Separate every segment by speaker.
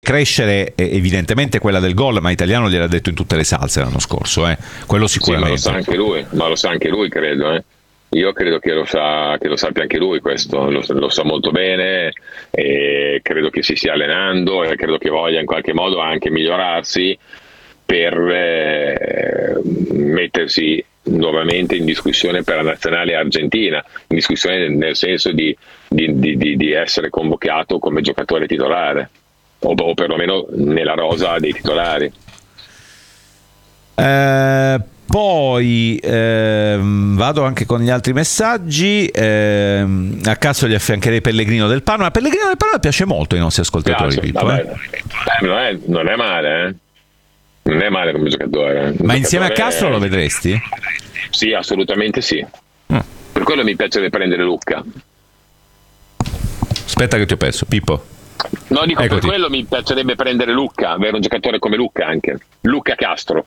Speaker 1: crescere evidentemente quella del gol, ma Italiano gliel'ha detto in tutte le salse l'anno scorso, quello sicuramente.
Speaker 2: Sì, ma lo sa anche lui, credo. Io credo che lo sappia anche lui questo, lo sa molto bene, e credo che si stia allenando e credo che voglia in qualche modo anche migliorarsi per mettersi nuovamente in discussione per la nazionale argentina, in discussione nel senso di essere convocato come giocatore titolare o perlomeno nella rosa dei titolari.
Speaker 1: Poi vado anche con gli altri messaggi. A caso gli affiancherei Pellegrino del Parma. A Pellegrino del Parma piace molto ai nostri ascoltatori, Pippo.
Speaker 2: Non è male, non è male come giocatore.
Speaker 1: Ma insieme a Castro lo vedresti?
Speaker 2: Sì, assolutamente sì. Per quello mi piacerebbe prendere Lucca.
Speaker 1: Aspetta che ti ho perso, Pippo.
Speaker 2: No, dico, per quello mi piacerebbe prendere Lucca, avere un giocatore come Lucca anche. Lucca Castro.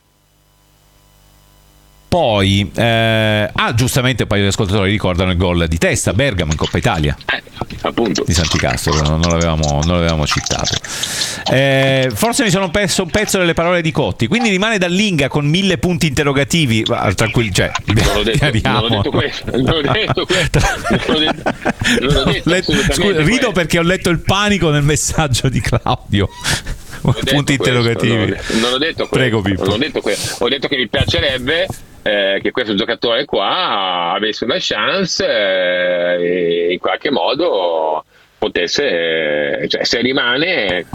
Speaker 1: Poi, giustamente un paio di ascoltatori ricordano il gol di testa Bergamo in Coppa Italia,
Speaker 2: appunto,
Speaker 1: di Santicastro, non l'avevamo citato. Forse mi sono perso un pezzo delle parole di Cotti, quindi rimane Dallinga con 1000 punti interrogativi. Tranquilli, cioè,
Speaker 2: non ho detto questo.
Speaker 1: Scusa, rido perché ho letto il panico nel messaggio di Claudio. Punti interrogativi.
Speaker 2: Non ho detto questo.
Speaker 1: Prego, Pippo.
Speaker 2: Non ho detto questo. Ho detto che mi piacerebbe che questo giocatore qua avesse una chance e in qualche modo potesse, cioè, se rimane,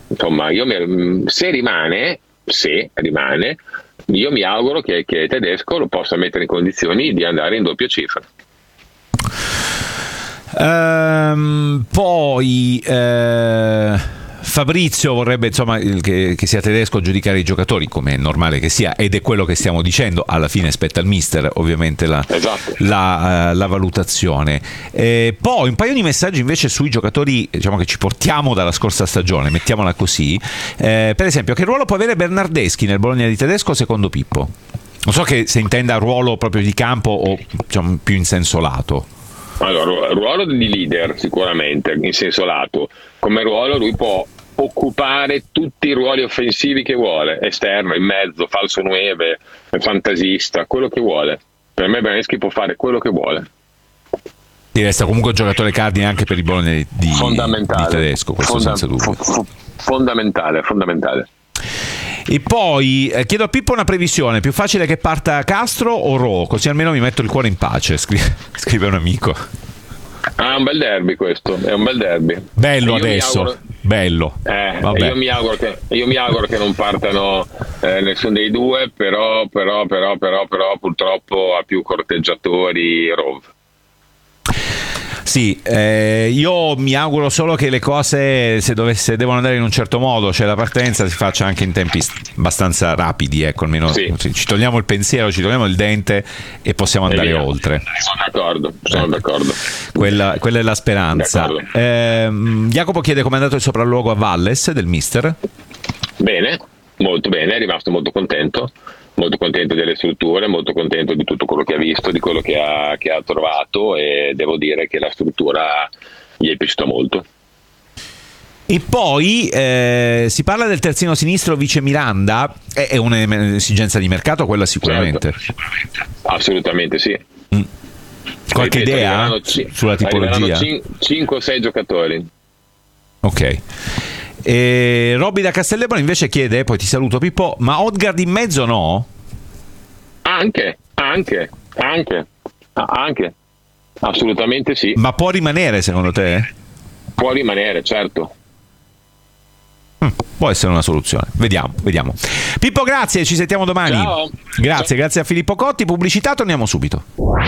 Speaker 2: io mi auguro che Tedesco lo possa mettere in condizioni di andare in doppia cifra.
Speaker 1: Poi Fabrizio vorrebbe che sia Tedesco a giudicare i giocatori, come è normale che sia, ed è quello che stiamo dicendo. Alla fine spetta al mister ovviamente la valutazione. Poi un paio di messaggi invece sui giocatori che ci portiamo dalla scorsa stagione, mettiamola così. Per esempio, che ruolo può avere Bernardeschi nel Bologna di Tedesco secondo Pippo? Non so che se intenda ruolo proprio di campo o più in senso lato.
Speaker 2: Allora, ruolo di leader sicuramente in senso lato. Come ruolo lui può occupare tutti i ruoli offensivi che vuole, esterno, in mezzo, falso 9, fantasista, quello che vuole. Per me Bernardeschi può fare quello che vuole.
Speaker 1: Ti resta comunque un giocatore cardine anche per il Bologna di Tedesco, questo senza dubbio.
Speaker 2: Fondamentale.
Speaker 1: E poi chiedo a Pippo una previsione: più facile che parta Castro o Ro? Così almeno mi metto il cuore in pace, scrive un amico.
Speaker 2: È un bel derby questo, è un bel derby.
Speaker 1: Bello adesso, bello.
Speaker 2: Io mi auguro che non partano nessuno dei due, però purtroppo ha più corteggiatori Rov.
Speaker 1: Sì, io mi auguro solo che le cose, se devono andare in un certo modo, cioè la partenza si faccia anche in tempi abbastanza rapidi, almeno sì. Ci togliamo il pensiero, ci togliamo il dente e possiamo andare oltre.
Speaker 2: Sono d'accordo.
Speaker 1: Quella è la speranza. Jacopo chiede come è andato il sopralluogo a Valles del mister.
Speaker 2: Bene, molto bene, è rimasto molto contento delle strutture, molto contento di tutto quello che ha visto, di quello che ha trovato, e devo dire che la struttura gli è piaciuta molto.
Speaker 1: E poi si parla del terzino sinistro Vice Miranda, è un'esigenza di mercato quella sicuramente.
Speaker 2: Certo. Assolutamente sì.
Speaker 1: Qualche idea sulla tipologia?
Speaker 2: 5 o 6 giocatori.
Speaker 1: Ok. E Robby da Castellebano invece chiede, poi ti saluto Pippo, ma Odgaard in mezzo no?
Speaker 2: Anche, assolutamente sì.
Speaker 1: Ma può rimanere secondo te?
Speaker 2: Può rimanere, certo.
Speaker 1: Può essere una soluzione, vediamo. Pippo, grazie, ci sentiamo domani.
Speaker 2: Ciao.
Speaker 1: Grazie a Filippo Cotti. Pubblicità, torniamo subito.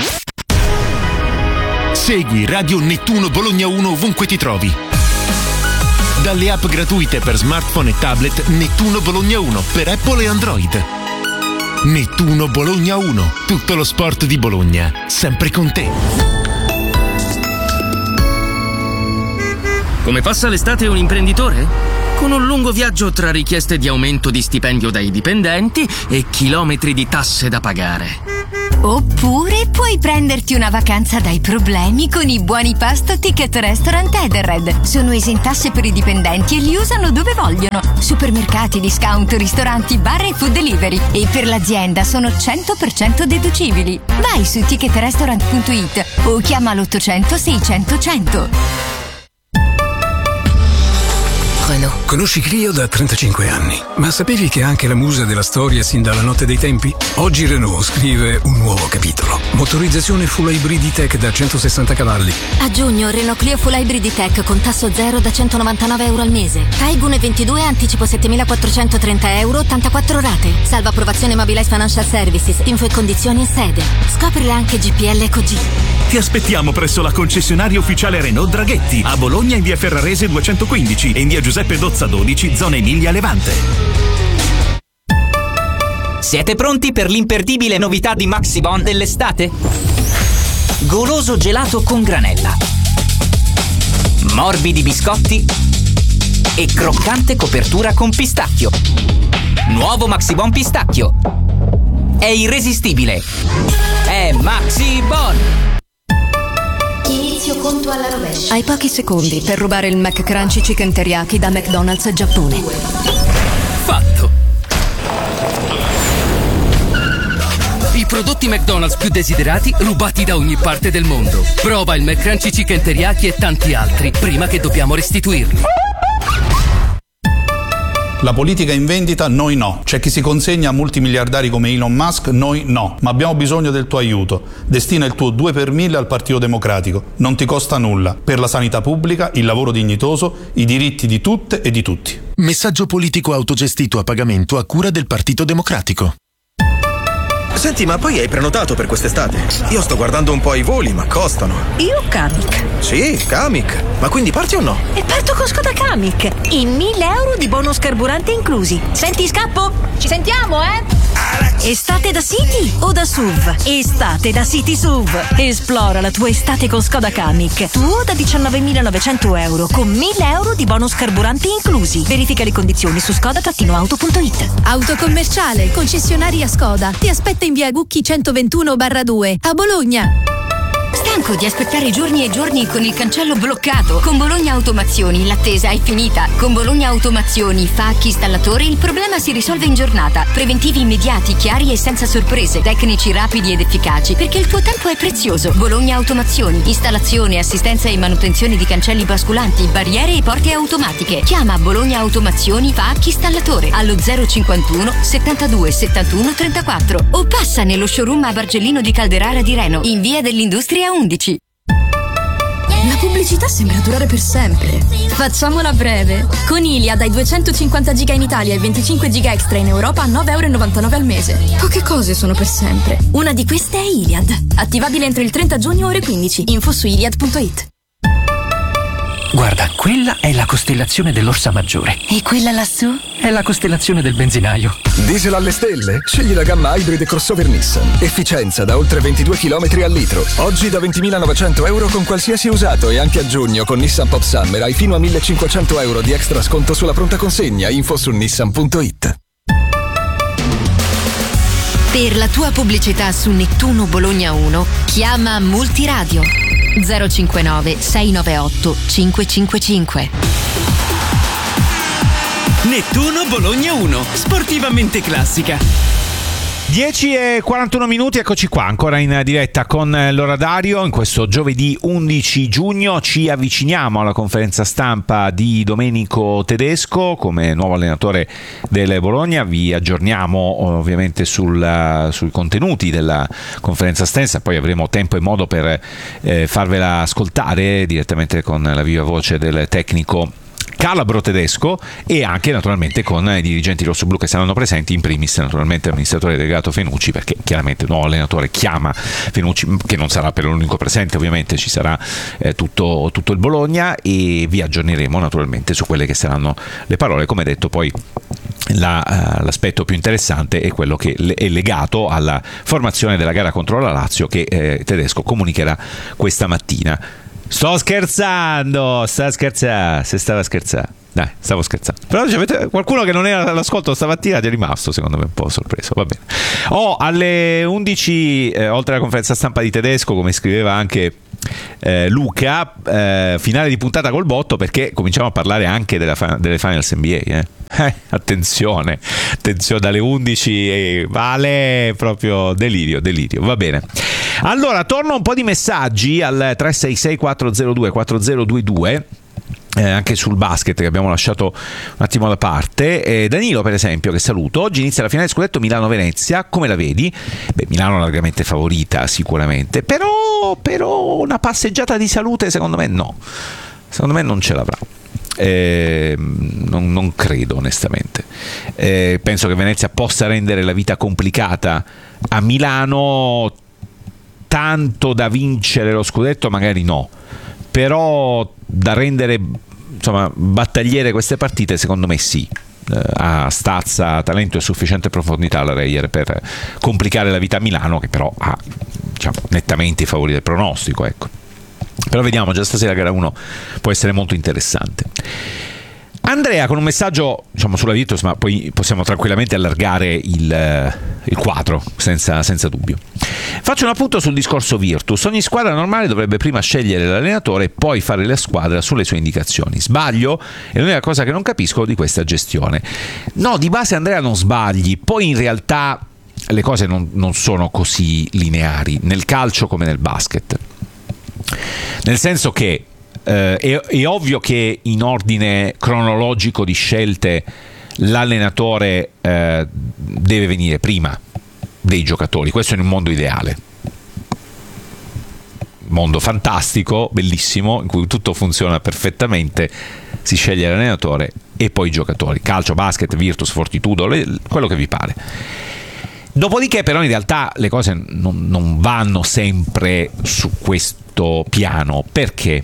Speaker 3: Segui Radio Nettuno Bologna 1 ovunque ti trovi. Dalle app gratuite per smartphone e tablet Nettuno Bologna 1 per Apple e Android. Nettuno Bologna 1, tutto lo sport di Bologna, sempre con te.
Speaker 4: Come passa l'estate un imprenditore? Con un lungo viaggio tra richieste di aumento di stipendio dai dipendenti e chilometri di tasse da pagare.
Speaker 5: Oppure puoi prenderti una vacanza dai problemi con i buoni pasto Ticket Restaurant Edenred. Sono esentasse per i dipendenti e li usano dove vogliono. Supermercati, discount, ristoranti, bar e food delivery. E per l'azienda sono 100% deducibili. Vai su ticketrestaurant.it o chiama l'800 600 100.
Speaker 6: Conosci Clio da 35 anni, ma sapevi che è anche la musa della storia sin dalla notte dei tempi? Oggi Renault scrive un nuovo capitolo. Motorizzazione full hybrid e-tech da 160 cavalli.
Speaker 7: A giugno Renault Clio full hybrid e-tech con tasso zero da 199 euro al mese. Taigun 22 anticipo 7.430 euro, 84 rate. Salva approvazione Mobilize Financial Services. Info e condizioni in sede. Scoprile anche GPL Così.
Speaker 8: Ti aspettiamo presso la concessionaria ufficiale Renault Draghetti a Bologna in via Ferrarese 215 e in via Giuseppe Dozza 12, zona Emilia Levante.
Speaker 9: Siete pronti per l'imperdibile novità di Maxibon dell'estate? Goloso gelato con granella, morbidi biscotti e croccante copertura con pistacchio. Nuovo Maxibon pistacchio. È irresistibile. È Maxibon.
Speaker 7: Inizio conto alla rovescia.
Speaker 5: Hai pochi secondi per rubare il McCrunchy Chicken Teriyaki da McDonald's Giappone.
Speaker 4: Fatto. I prodotti McDonald's più desiderati rubati da ogni parte del mondo. Prova il McCrunchy Chicken Teriyaki e tanti altri prima che dobbiamo restituirli.
Speaker 10: La politica in vendita, noi no. C'è chi si consegna a multimiliardari come Elon Musk, noi no. Ma abbiamo bisogno del tuo aiuto. Destina il tuo 2 per 1000 al Partito Democratico. Non ti costa nulla. Per la sanità pubblica, il lavoro dignitoso, i diritti di tutte e di tutti.
Speaker 3: Messaggio politico autogestito a pagamento a cura del Partito Democratico.
Speaker 11: Senti, ma poi hai prenotato per quest'estate? Io sto guardando un po' i voli, ma costano.
Speaker 12: Io Kamiq.
Speaker 11: Sì, Kamiq. Ma quindi parti o no?
Speaker 12: E parto con Skoda Kamiq. In 1.000 euro di bonus carburante inclusi. Senti, scappo? Ci sentiamo, Estate da City o da SUV? Estate da City SUV. Esplora la tua estate con Skoda Kamiq. Tuo da 19.900 euro con 1.000 euro di bonus carburante inclusi. Verifica le condizioni su skoda-auto.it.
Speaker 13: Autocommerciale, concessionaria Skoda. Ti aspetta in via Gucchi 121/2 a Bologna.
Speaker 5: Stanco di aspettare giorni e giorni con il cancello bloccato? Con Bologna Automazioni l'attesa è finita. Con Bologna Automazioni, Facchi Installatore, il problema si risolve in giornata. Preventivi immediati, chiari e senza sorprese. Tecnici rapidi ed efficaci, perché il tuo tempo è prezioso. Bologna Automazioni, installazione, assistenza e manutenzione di cancelli basculanti, barriere e porte automatiche. Chiama Bologna Automazioni Facchi Installatore allo 051 72 71 34 o passa nello showroom a Bargellino di Calderara di Reno, in via dell'Industria 11.
Speaker 13: La pubblicità sembra durare per sempre. Facciamola breve. Con Iliad dai 250 giga in Italia e 25 giga extra in Europa a 9,99 euro al mese. Poche cose sono per sempre. Una di queste è Iliad. Attivabile entro il 30 giugno ore 15. Info su iliad.it.
Speaker 14: Guarda, quella è la costellazione dell'Orsa Maggiore.
Speaker 5: E quella lassù?
Speaker 14: È la costellazione del benzinaio.
Speaker 15: Diesel alle stelle? Scegli la gamma hybrid crossover Nissan. Efficienza da oltre 22 km al litro. Oggi da 20.900 euro con qualsiasi usato e anche a giugno con Nissan Pop Summer hai fino a 1.500 euro di extra sconto sulla pronta consegna. Info su nissan.it.
Speaker 5: Per la tua pubblicità su Nettuno Bologna 1 chiama Multiradio 059 698 555.
Speaker 4: Nettuno Bologna 1, sportivamente classica.
Speaker 1: 10:41, eccoci qua, ancora in diretta con l'Oradario. In questo giovedì 11 giugno ci avviciniamo alla conferenza stampa di Domenico Tedesco come nuovo allenatore del Bologna. Vi aggiorniamo ovviamente sui contenuti della conferenza stessa, poi avremo tempo e modo per farvela ascoltare direttamente con la viva voce del tecnico calabro tedesco e anche naturalmente con i dirigenti rossoblu che saranno presenti, in primis naturalmente l'amministratore delegato Fenucci, perché chiaramente il nuovo allenatore chiama Fenucci, che non sarà per l'unico presente, ovviamente ci sarà tutto il Bologna, e vi aggiorneremo naturalmente su quelle che saranno le parole. Come detto, poi l'aspetto più interessante è quello che è legato alla formazione della gara contro la Lazio, che Tedesco comunicherà questa mattina. Sto scherzando, se stava scherzando. stavo scherzando. Però c'avete qualcuno che non era all'ascolto stamattina è rimasto, secondo me, un po' sorpreso. Va bene. Alle 11, oltre alla conferenza stampa di Tedesco, come scriveva anche Luca, finale di puntata col botto, perché cominciamo a parlare anche delle finals NBA. Attenzione, dalle 11 vale proprio delirio. Va bene. Allora, torno un po' di messaggi al 366 402 4022. Anche sul basket, che abbiamo lasciato un attimo da parte. Danilo, per esempio, che saluto: oggi inizia la finale di scudetto Milano-Venezia, come la vedi? Milano largamente favorita sicuramente, però una passeggiata di salute secondo me non ce l'avrà. Non credo, onestamente. Penso che Venezia possa rendere la vita complicata a Milano, tanto da vincere lo scudetto magari no, però da rendere, insomma, battagliere queste partite secondo me sì. Ha stazza, talento e sufficiente profondità la Reyer per complicare la vita a Milano, che però ha, diciamo, nettamente i favori del pronostico, ecco. Però vediamo, già stasera gara 1 può essere molto interessante. Andrea con un messaggio, diciamo, sulla Virtus, ma poi possiamo tranquillamente allargare il quadro senza dubbio. Faccio un appunto sul discorso Virtus. Ogni squadra normale dovrebbe prima scegliere l'allenatore e poi fare la squadra sulle sue indicazioni. Sbaglio? È l'unica cosa che non capisco di questa gestione. No, di base, Andrea, non sbagli. Poi in realtà le cose non sono così lineari nel calcio come nel basket, nel senso che è ovvio che in ordine cronologico di scelte l'allenatore deve venire prima dei giocatori. Questo in un mondo ideale, mondo fantastico, bellissimo, in cui tutto funziona perfettamente, si sceglie l'allenatore e poi i giocatori. Calcio, basket, Virtus, Fortitudo, quello che vi pare. Dopodiché però in realtà le cose non vanno sempre su questo piano. Perché?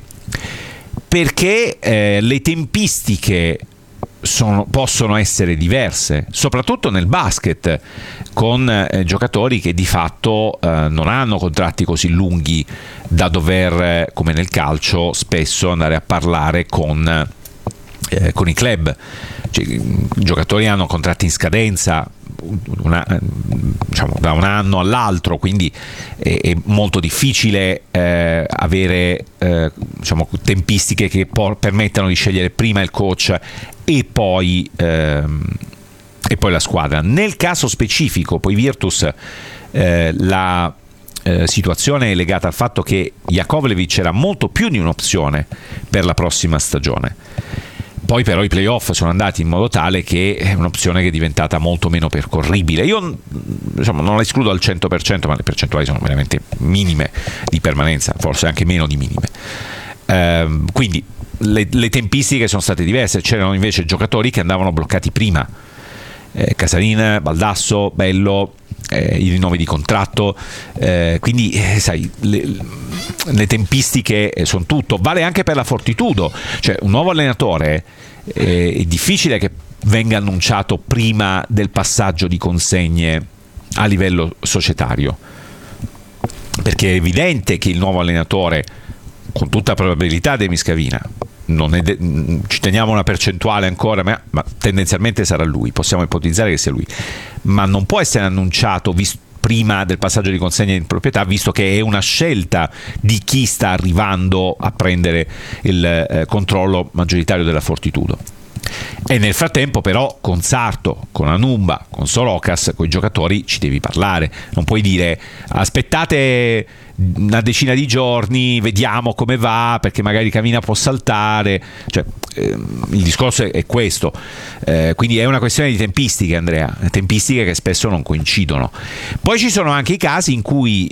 Speaker 1: Perché le tempistiche possono essere diverse, soprattutto nel basket, con giocatori che di fatto non hanno contratti così lunghi da dover, come nel calcio, spesso andare a parlare con i club. Cioè, i giocatori hanno contratti in scadenza, diciamo, da un anno all'altro, quindi è molto difficile avere diciamo, tempistiche che permettano di scegliere prima il coach e poi la squadra. Nel caso specifico, poi Virtus, la situazione è legata al fatto che Jakovlevic era molto più di un'opzione per la prossima stagione. Poi però i playoff sono andati in modo tale che è un'opzione che è diventata molto meno percorribile. Io, diciamo, non la escludo al 100%, ma le percentuali sono veramente minime di permanenza, forse anche meno di minime. Quindi le tempistiche sono state diverse. C'erano invece giocatori che andavano bloccati prima. Casarin, Baldasso, Bello, i rinnovi di contratto, quindi sai, le tempistiche sono tutto. Vale anche per la Fortitudo, cioè un nuovo allenatore è difficile che venga annunciato prima del passaggio di consegne a livello societario, perché è evidente che il nuovo allenatore, con tutta probabilità, De Miscavina, ci teniamo una percentuale ancora, ma tendenzialmente sarà lui, possiamo ipotizzare che sia lui, ma non può essere annunciato prima del passaggio di consegna in proprietà, visto che è una scelta di chi sta arrivando a prendere il controllo maggioritario della Fortitudo. E nel frattempo però con Sarto, con Anumba, con Sorokas, con i giocatori ci devi parlare. Non puoi dire aspettate una decina di giorni, vediamo come va, perché magari Cavina può saltare. Cioè, il discorso è questo. Quindi è una questione di tempistiche, Andrea, tempistiche che spesso non coincidono. Poi ci sono anche i casi in cui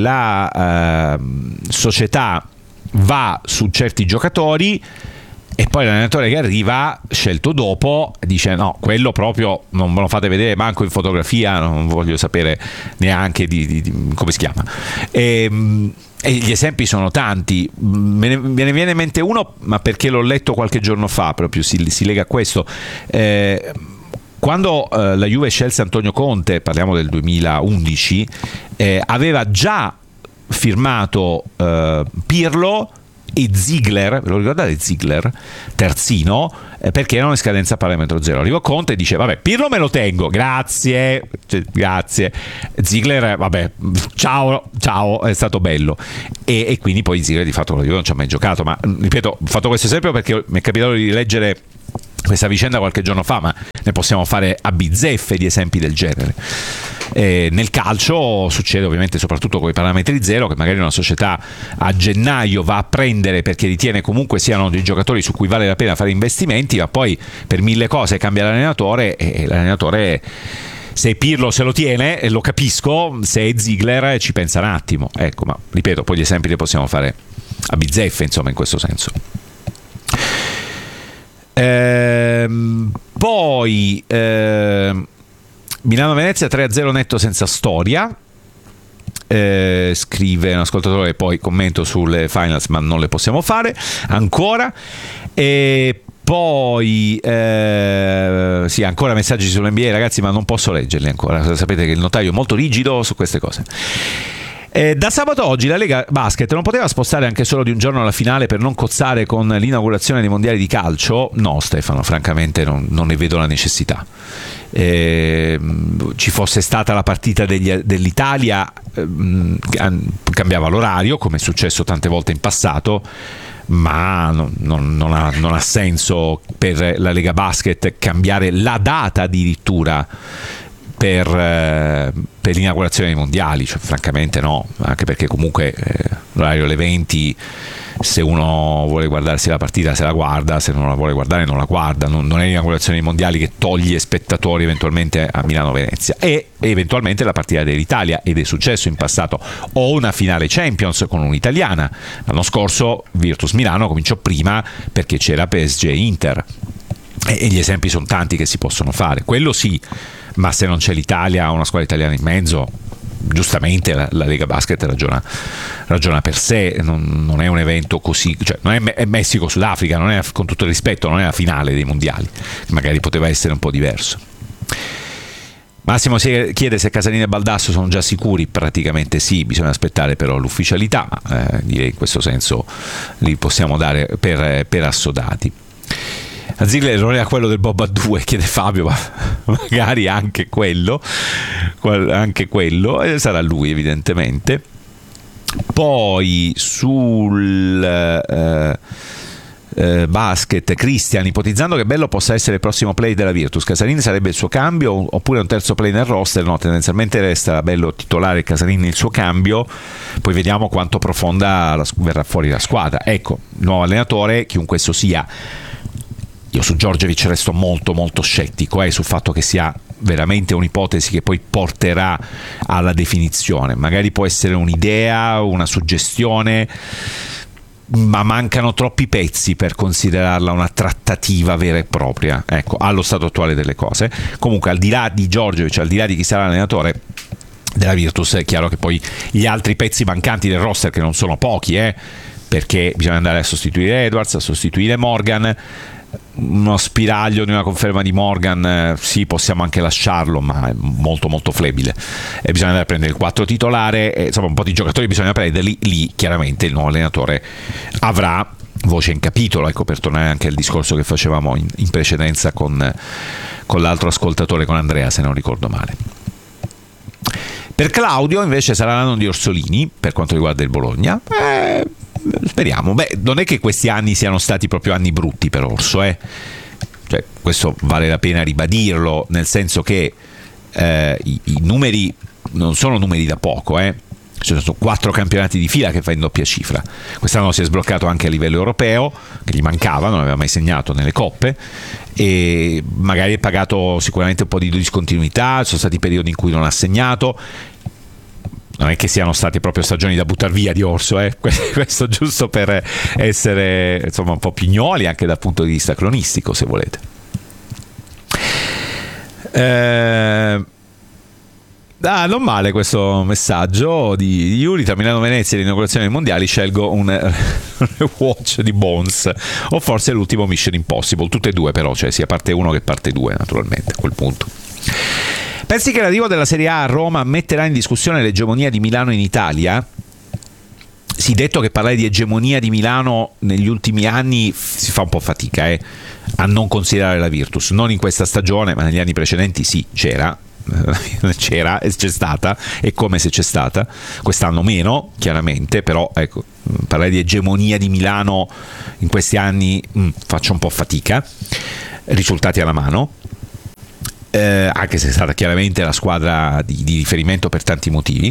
Speaker 1: la società va su certi giocatori e poi l'allenatore che arriva, scelto dopo, dice no, quello proprio non me lo fate vedere manco in fotografia, non voglio sapere neanche di come si chiama. E gli esempi sono tanti. Me ne viene in mente uno, ma perché l'ho letto qualche giorno fa, proprio si lega a questo. Quando la Juve scelse Antonio Conte, parliamo del 2011, aveva già firmato Pirlo e Ziegler, ve lo ricordate Ziegler? Terzino, perché erano in scadenza a parametro zero. Arrivò Conte e dice vabbè, Pirlo me lo tengo, grazie. Ziegler, vabbè, ciao, è stato bello. E quindi poi Ziegler di fatto non ci ha mai giocato, ma ripeto, ho fatto questo esempio perché mi è capitato di leggere questa vicenda qualche giorno fa, ma ne possiamo fare a bizzeffe di esempi del genere. Nel calcio succede ovviamente soprattutto con i parametri zero, che magari una società a gennaio va a prendere perché ritiene comunque siano dei giocatori su cui vale la pena fare investimenti, ma poi per mille cose cambia l'allenatore e l'allenatore, se Pirlo se lo tiene, lo capisco, se è Ziegler ci pensa un attimo, ecco. Ma ripeto, poi gli esempi li possiamo fare a bizzeffe, insomma, in questo senso. Poi Milano-Venezia 3-0 netto senza storia, scrive un ascoltatore, poi commento sulle finals ma non le possiamo fare ancora. E poi sì, ancora messaggi sull'NBA, ragazzi, ma non posso leggerli ancora, sapete che il notaio è molto rigido su queste cose. Da sabato oggi la Lega Basket non poteva spostare anche solo di un giorno la finale per non cozzare con l'inaugurazione dei mondiali di calcio? No, Stefano, francamente non ne vedo la necessità. Ci fosse stata la partita dell'Italia, cambiava l'orario, come è successo tante volte in passato, ma non ha senso per la Lega Basket cambiare la data addirittura per l'inaugurazione dei mondiali, cioè, francamente no, anche perché comunque l'orario alle 20, se uno vuole guardarsi la partita se la guarda, se non la vuole guardare non la guarda, non è l'inaugurazione dei mondiali che toglie spettatori eventualmente a Milano-Venezia, e eventualmente la partita dell'Italia, ed è successo in passato, o una finale Champions con un'italiana. L'anno scorso Virtus Milano cominciò prima perché c'era PSG-Inter, e gli esempi sono tanti che si possono fare, quello sì. Ma se non c'è l'Italia, una squadra italiana in mezzo, giustamente la Lega Basket ragiona per sé, non è un evento così, cioè non è Messico-Sudafrica, non è, con tutto il rispetto, non è la finale dei mondiali, magari poteva essere un po' diverso. Massimo si chiede se Casalini e Baldasso sono già sicuri, praticamente sì, bisogna aspettare però l'ufficialità, ma direi in questo senso li possiamo dare per assodati. A Ziegler non era quello del Bob a 2, chiede Fabio, ma magari anche quello sarà lui evidentemente. Poi sul basket, Cristian, ipotizzando che Bello possa essere il prossimo play della Virtus, Casalini sarebbe il suo cambio oppure un terzo play nel roster? No, tendenzialmente resta Bello titolare e Casalini il suo cambio, poi vediamo quanto profonda verrà fuori la squadra. Ecco, nuovo allenatore, chiunque esso sia. Io su Djordjevic resto molto molto scettico sul fatto che sia veramente un'ipotesi che poi porterà alla definizione. Magari può essere un'idea, una suggestione, ma mancano troppi pezzi per considerarla una trattativa vera e propria, ecco, allo stato attuale delle cose. Comunque, al di là di Djordjevic, al di là di chi sarà l'allenatore della Virtus, è chiaro che poi gli altri pezzi mancanti del roster, che non sono pochi, perché bisogna andare a sostituire Edwards, a sostituire Morgan. Uno spiraglio di una conferma di Morgan, sì, possiamo anche lasciarlo, ma è molto molto flebile, e bisogna andare a prendere il 4 titolare, insomma un po' di giocatori bisogna prenderli. Lì chiaramente il nuovo allenatore avrà voce in capitolo, ecco, per tornare anche al discorso che facevamo in precedenza con l'altro ascoltatore, con Andrea, se non ricordo male. Per Claudio invece sarà l'anno di Orsolini per quanto riguarda il Bologna. Speriamo. Non è che questi anni siano stati proprio anni brutti per Orso, cioè, questo vale la pena ribadirlo, nel senso che i numeri non sono numeri da poco, ci sono 4 campionati di fila che fa in doppia cifra. Quest'anno si è sbloccato anche a livello europeo, che gli mancava, non aveva mai segnato nelle coppe, e magari è pagato sicuramente un po' di discontinuità, ci sono stati periodi in cui non ha segnato. Non è che siano state proprio stagioni da buttar via di Orso, questo giusto per essere, insomma, un po' pignoli anche dal punto di vista cronistico, se volete. Non male questo messaggio di Yuri. Tra Milano-Venezia e l'inaugurazione dei mondiali scelgo un watch di Bones, o forse l'ultimo Mission Impossible, tutte e due però, cioè sia parte 1 che parte 2 naturalmente a quel punto. Pensi che l'arrivo della Serie A a Roma metterà in discussione l'egemonia di Milano in Italia? Sì, detto che parlare di egemonia di Milano negli ultimi anni si fa un po' fatica a non considerare la Virtus, non in questa stagione, ma negli anni precedenti sì, c'era e c'è stata, è come se c'è stata, quest'anno meno chiaramente, però ecco, parlare di egemonia di Milano in questi anni faccio un po' fatica, risultati alla mano, anche se è stata chiaramente la squadra di riferimento per tanti motivi.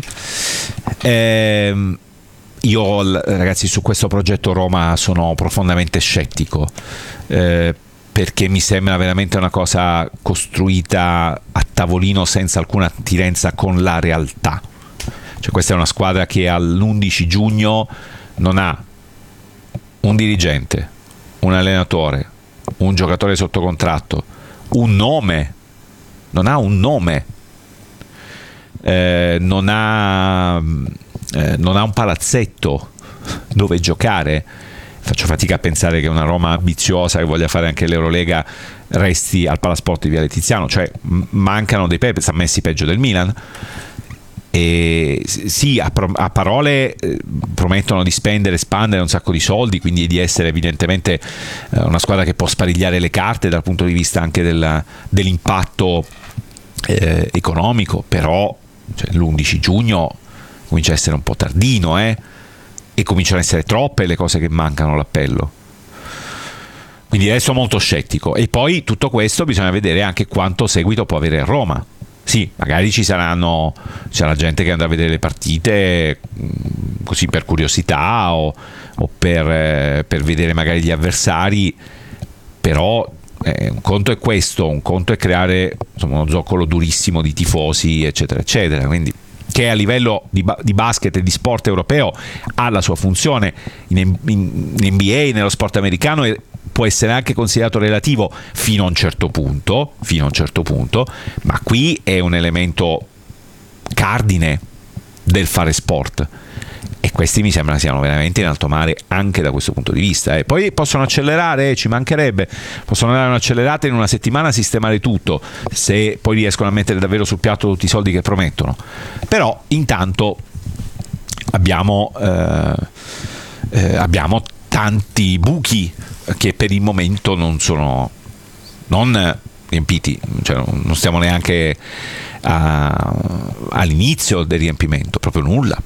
Speaker 1: Io, ragazzi, su questo progetto Roma sono profondamente scettico, perché mi sembra veramente una cosa costruita a tavolino senza alcuna attinenza con la realtà. Cioè, questa è una squadra che all'11 giugno non ha un dirigente, un allenatore, un giocatore sotto contratto, un nome, non ha un nome, non ha un palazzetto dove giocare. Faccio fatica a pensare che una Roma ambiziosa che voglia fare anche l'Eurolega resti al Palasport di Viale Tiziano, cioè mancano dei pepe, sta messi peggio del Milan. E sì, a parole promettono di espandere un sacco di soldi, quindi di essere evidentemente una squadra che può sparigliare le carte dal punto di vista anche dell'impatto economico, però cioè, l'11 giugno comincia a essere un po' tardino, e cominciano a essere troppe le cose che mancano all'appello. Quindi adesso molto scettico. E poi tutto questo bisogna vedere anche quanto seguito può avere Roma. Sì, magari ci sarà gente che andrà a vedere le partite così per curiosità o per vedere magari gli avversari, però un conto è questo, un conto è creare uno zoccolo durissimo di tifosi, eccetera eccetera, quindi che a livello di basket e di sport europeo ha la sua funzione, in NBA, nello sport americano, può essere anche considerato relativo fino a un certo punto, ma qui è un elemento cardine del fare sport, e questi mi sembra siano veramente in alto mare anche da questo punto di vista. E poi possono accelerare, ci mancherebbe, possono dare un'accelerata in una settimana, sistemare tutto, se poi riescono a mettere davvero sul piatto tutti i soldi che promettono. Però intanto abbiamo tanti buchi che per il momento non sono riempiti, cioè non stiamo neanche all'inizio del riempimento, proprio nulla.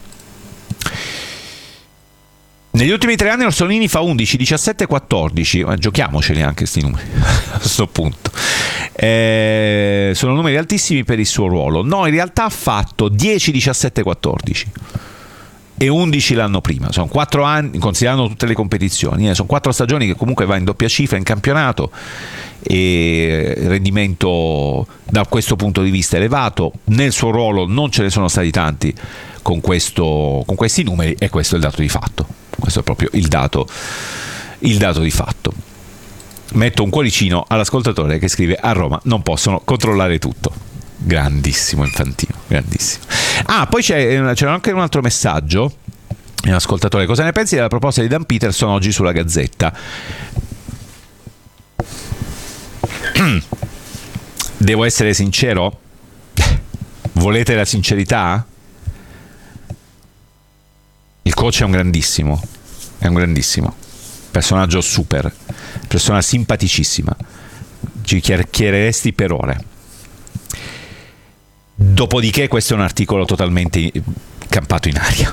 Speaker 1: Negli ultimi 3 anni Orsolini fa 11, 17 e 14, ma giochiamoceli anche questi numeri a questo punto. Sono numeri altissimi per il suo ruolo. No, in realtà ha fatto 10, 17 e 14 e 11 l'anno prima. Sono 4 anni, considerando tutte le competizioni, sono 4 stagioni che comunque va in doppia cifra in campionato, e rendimento da questo punto di vista elevato. Nel suo ruolo non ce ne sono stati tanti con questi numeri, e questo è il dato di fatto. Questo è proprio il dato di fatto. Metto un cuoricino all'ascoltatore che scrive: a Roma non possono controllare tutto. Grandissimo Infantino, grandissimo. Poi c'era anche un altro messaggio, un ascoltatore: cosa ne pensi della proposta di Dan Peterson oggi sulla Gazzetta? Devo essere sincero? Volete la sincerità? Il coach è un grandissimo personaggio, super persona, simpaticissima, ci chiacchiereresti per ore. Dopodiché questo è un articolo totalmente campato in aria.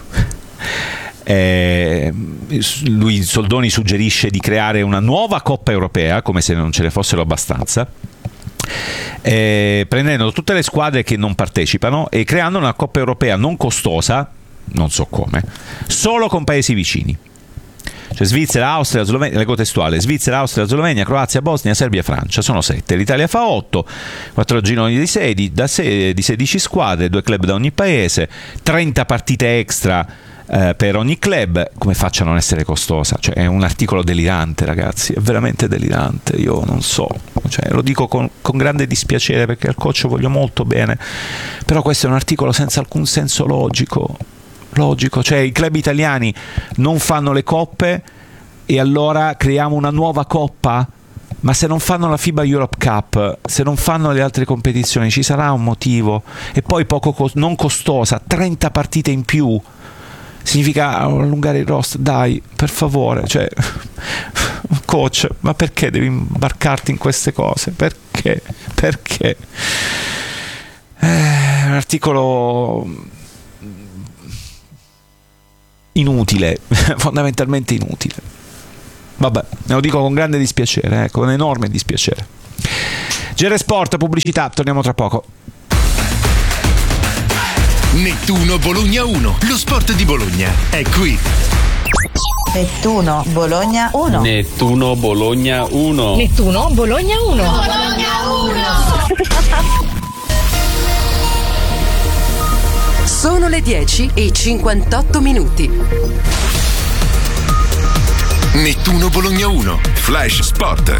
Speaker 1: Soldoni suggerisce di creare una nuova Coppa Europea, come se non ce ne fossero abbastanza, prendendo tutte le squadre che non partecipano e creando una Coppa Europea non costosa, non so come, solo con paesi vicini. Cioè Svizzera, Austria, Slovenia, leggo testuale: Svizzera, Austria, Slovenia, Croazia, Bosnia, Serbia e Francia. Sono 7. L'Italia fa 8, 4 gironi di 16 squadre, 2 club da ogni paese, 30 partite extra per ogni club. Come faccia a non essere costosa? Cioè, è un articolo delirante, ragazzi, è veramente delirante. Io non so, cioè, lo dico con grande dispiacere, perché al coach voglio molto bene, però questo è un articolo senza alcun senso logico. Cioè i club italiani non fanno le coppe e allora creiamo una nuova coppa? Ma se non fanno la FIBA Europe Cup, se non fanno le altre competizioni, ci sarà un motivo. E poi non costosa, 30 partite in più. significa allungare il roster, dai, per favore, cioè coach, ma perché devi imbarcarti in queste cose? Perché? Un articolo inutile, fondamentalmente inutile. Vabbè, me lo dico con grande dispiacere, con enorme dispiacere. GR Sport, pubblicità, torniamo tra poco.
Speaker 3: Nettuno Bologna 1, lo sport di Bologna è qui.
Speaker 16: Nettuno Bologna 1.
Speaker 17: Nettuno Bologna 1.
Speaker 12: Nettuno Bologna 1.
Speaker 16: Bologna 1.
Speaker 18: Sono le 10:58.
Speaker 3: Nettuno Bologna 1, Flash Sport.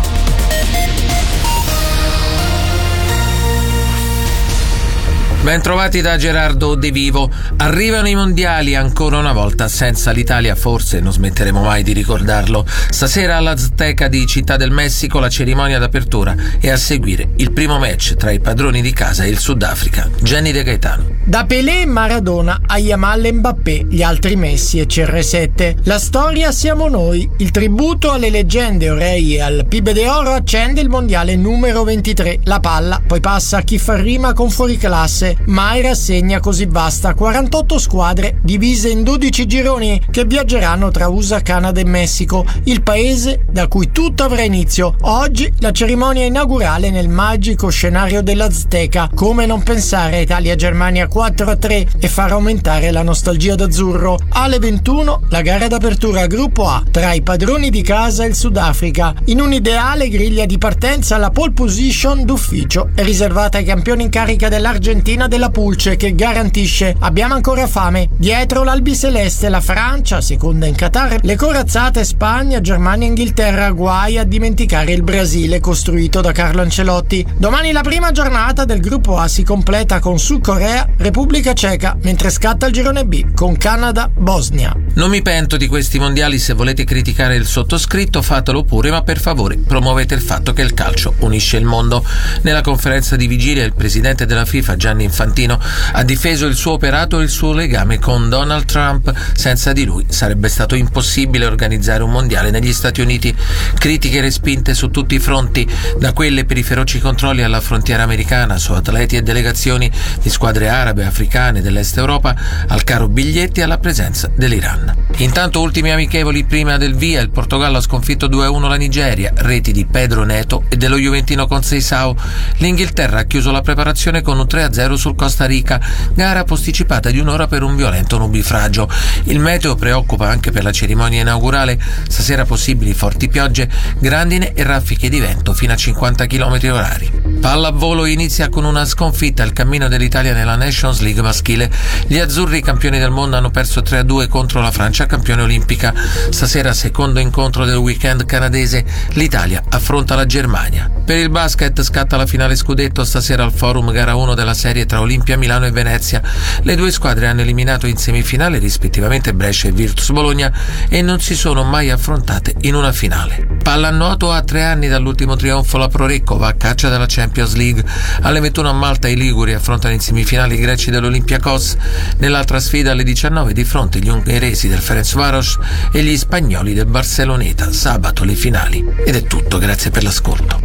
Speaker 19: Ben trovati da Gerardo De Vivo. Arrivano i mondiali ancora una volta senza l'Italia, forse non smetteremo mai di ricordarlo. Stasera all'Azteca di Città del Messico la cerimonia d'apertura e a seguire il primo match tra i padroni di casa e il Sudafrica. Gianni De Gaetano.
Speaker 20: Da Pelé e Maradona a Yamal e Mbappé, gli altri Messi e CR7. La storia siamo noi. Il tributo alle leggende Orei e al Pibe de Oro accende il mondiale numero 23. La palla poi passa a chi fa rima con fuoriclasse. Mai rassegna così vasta, 48 squadre divise in 12 gironi che viaggeranno tra USA, Canada e Messico, il paese da cui tutto avrà inizio. Oggi la cerimonia inaugurale nel magico scenario dell'Azteca. Come non pensare a Italia-Germania 4-3 e far aumentare la nostalgia d'azzurro. Alle 21 la gara d'apertura gruppo A tra i padroni di casa e il Sudafrica. In un'ideale griglia di partenza la pole position d'ufficio è riservata ai campioni in carica dell'Argentina della Pulce, che garantisce abbiamo ancora fame. Dietro l'albiceleste la Francia, seconda in Qatar, le corazzate Spagna, Germania e Inghilterra, guai a dimenticare il Brasile costruito da Carlo Ancelotti. Domani la prima giornata del gruppo A si completa con Sud Corea, Repubblica Ceca, mentre scatta il girone B con Canada, Bosnia.
Speaker 19: Non mi pento di questi mondiali, se volete criticare il sottoscritto fatelo pure, ma per favore promuovete il fatto che il calcio unisce il mondo. Nella conferenza di vigilia il presidente della FIFA Gianni Infantino ha difeso il suo operato e il suo legame con Donald Trump. Senza di lui sarebbe stato impossibile organizzare un mondiale negli Stati Uniti. Critiche respinte su tutti i fronti, da quelle per i feroci controlli alla frontiera americana su atleti e delegazioni di squadre arabe, africane, dell'Est Europa, al caro biglietti e alla presenza dell'Iran. Intanto ultimi amichevoli prima del via, il Portogallo ha sconfitto 2-1 la Nigeria, reti di Pedro Neto e dello Juventino Conceição. L'Inghilterra ha chiuso la preparazione con un 3-0 sul Costa Rica, gara posticipata di un'ora per un violento nubifragio. Il meteo preoccupa anche per la cerimonia inaugurale. Stasera possibili forti piogge, grandine e raffiche di vento fino a 50 km/h. Pallavolo inizia con una sconfitta il cammino dell'Italia nella Nations League maschile. Gli azzurri, campioni del mondo, hanno perso 3-2 contro la Francia, campione olimpica. Stasera, secondo incontro del weekend canadese, l'Italia affronta la Germania. Per il basket scatta la finale scudetto stasera al Forum, gara 1 della serie tra Olimpia Milano e Venezia. Le due squadre hanno eliminato in semifinale rispettivamente Brescia e Virtus Bologna e non si sono mai affrontate in una finale. Pallanuoto, a 3 anni dall'ultimo trionfo la Prorecco va a caccia della Champions League. Alle 21 a Malta i liguri affrontano in semifinale i greci dell'Olympiakos. Nell'altra sfida alle 19 di fronte gli ungheresi del Ferencváros e gli spagnoli del Barceloneta. Sabato le finali. Ed è tutto, grazie per l'ascolto.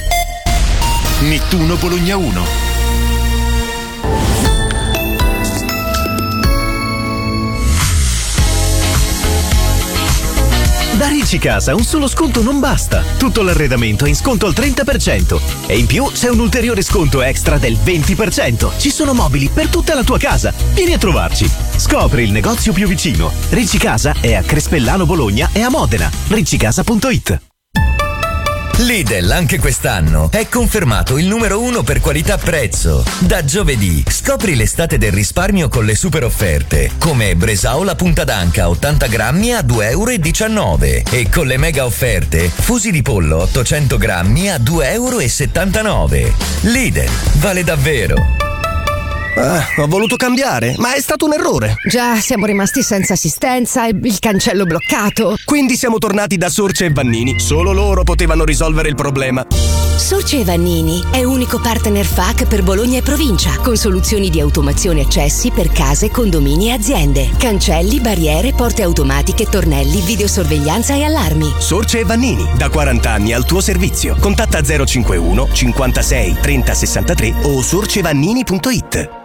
Speaker 3: Nettuno Bologna 1.
Speaker 21: Da Ricci Casa un solo sconto non basta. Tutto l'arredamento è in sconto al 30% e in più c'è un ulteriore sconto extra del 20%. Ci sono mobili per tutta la tua casa. Vieni a trovarci. Scopri il negozio più vicino. Ricci Casa è a Crespellano Bologna e a Modena. riccicasa.it.
Speaker 22: Lidl anche quest'anno è confermato il numero 1 per qualità-prezzo. Da giovedì scopri l'estate del risparmio con le super offerte, come Bresaola punta d'anca 80 grammi a 2,19 € e con le mega offerte fusi di pollo 800 grammi a 2,79 €. Lidl, vale davvero.
Speaker 23: Ho voluto cambiare, ma è stato un errore.
Speaker 24: Già, siamo rimasti senza assistenza e il cancello bloccato.
Speaker 23: Quindi siamo tornati da Sorce e Vannini. Solo loro potevano risolvere il problema.
Speaker 24: Sorce Vannini è unico partner FAC per Bologna e provincia, con soluzioni di automazione accessi per case, condomini e aziende. Cancelli, barriere, porte automatiche, tornelli, videosorveglianza e allarmi.
Speaker 21: Sorce Vannini, da 40 anni al tuo servizio. Contatta 051 56 30 63 o sorcevannini.it.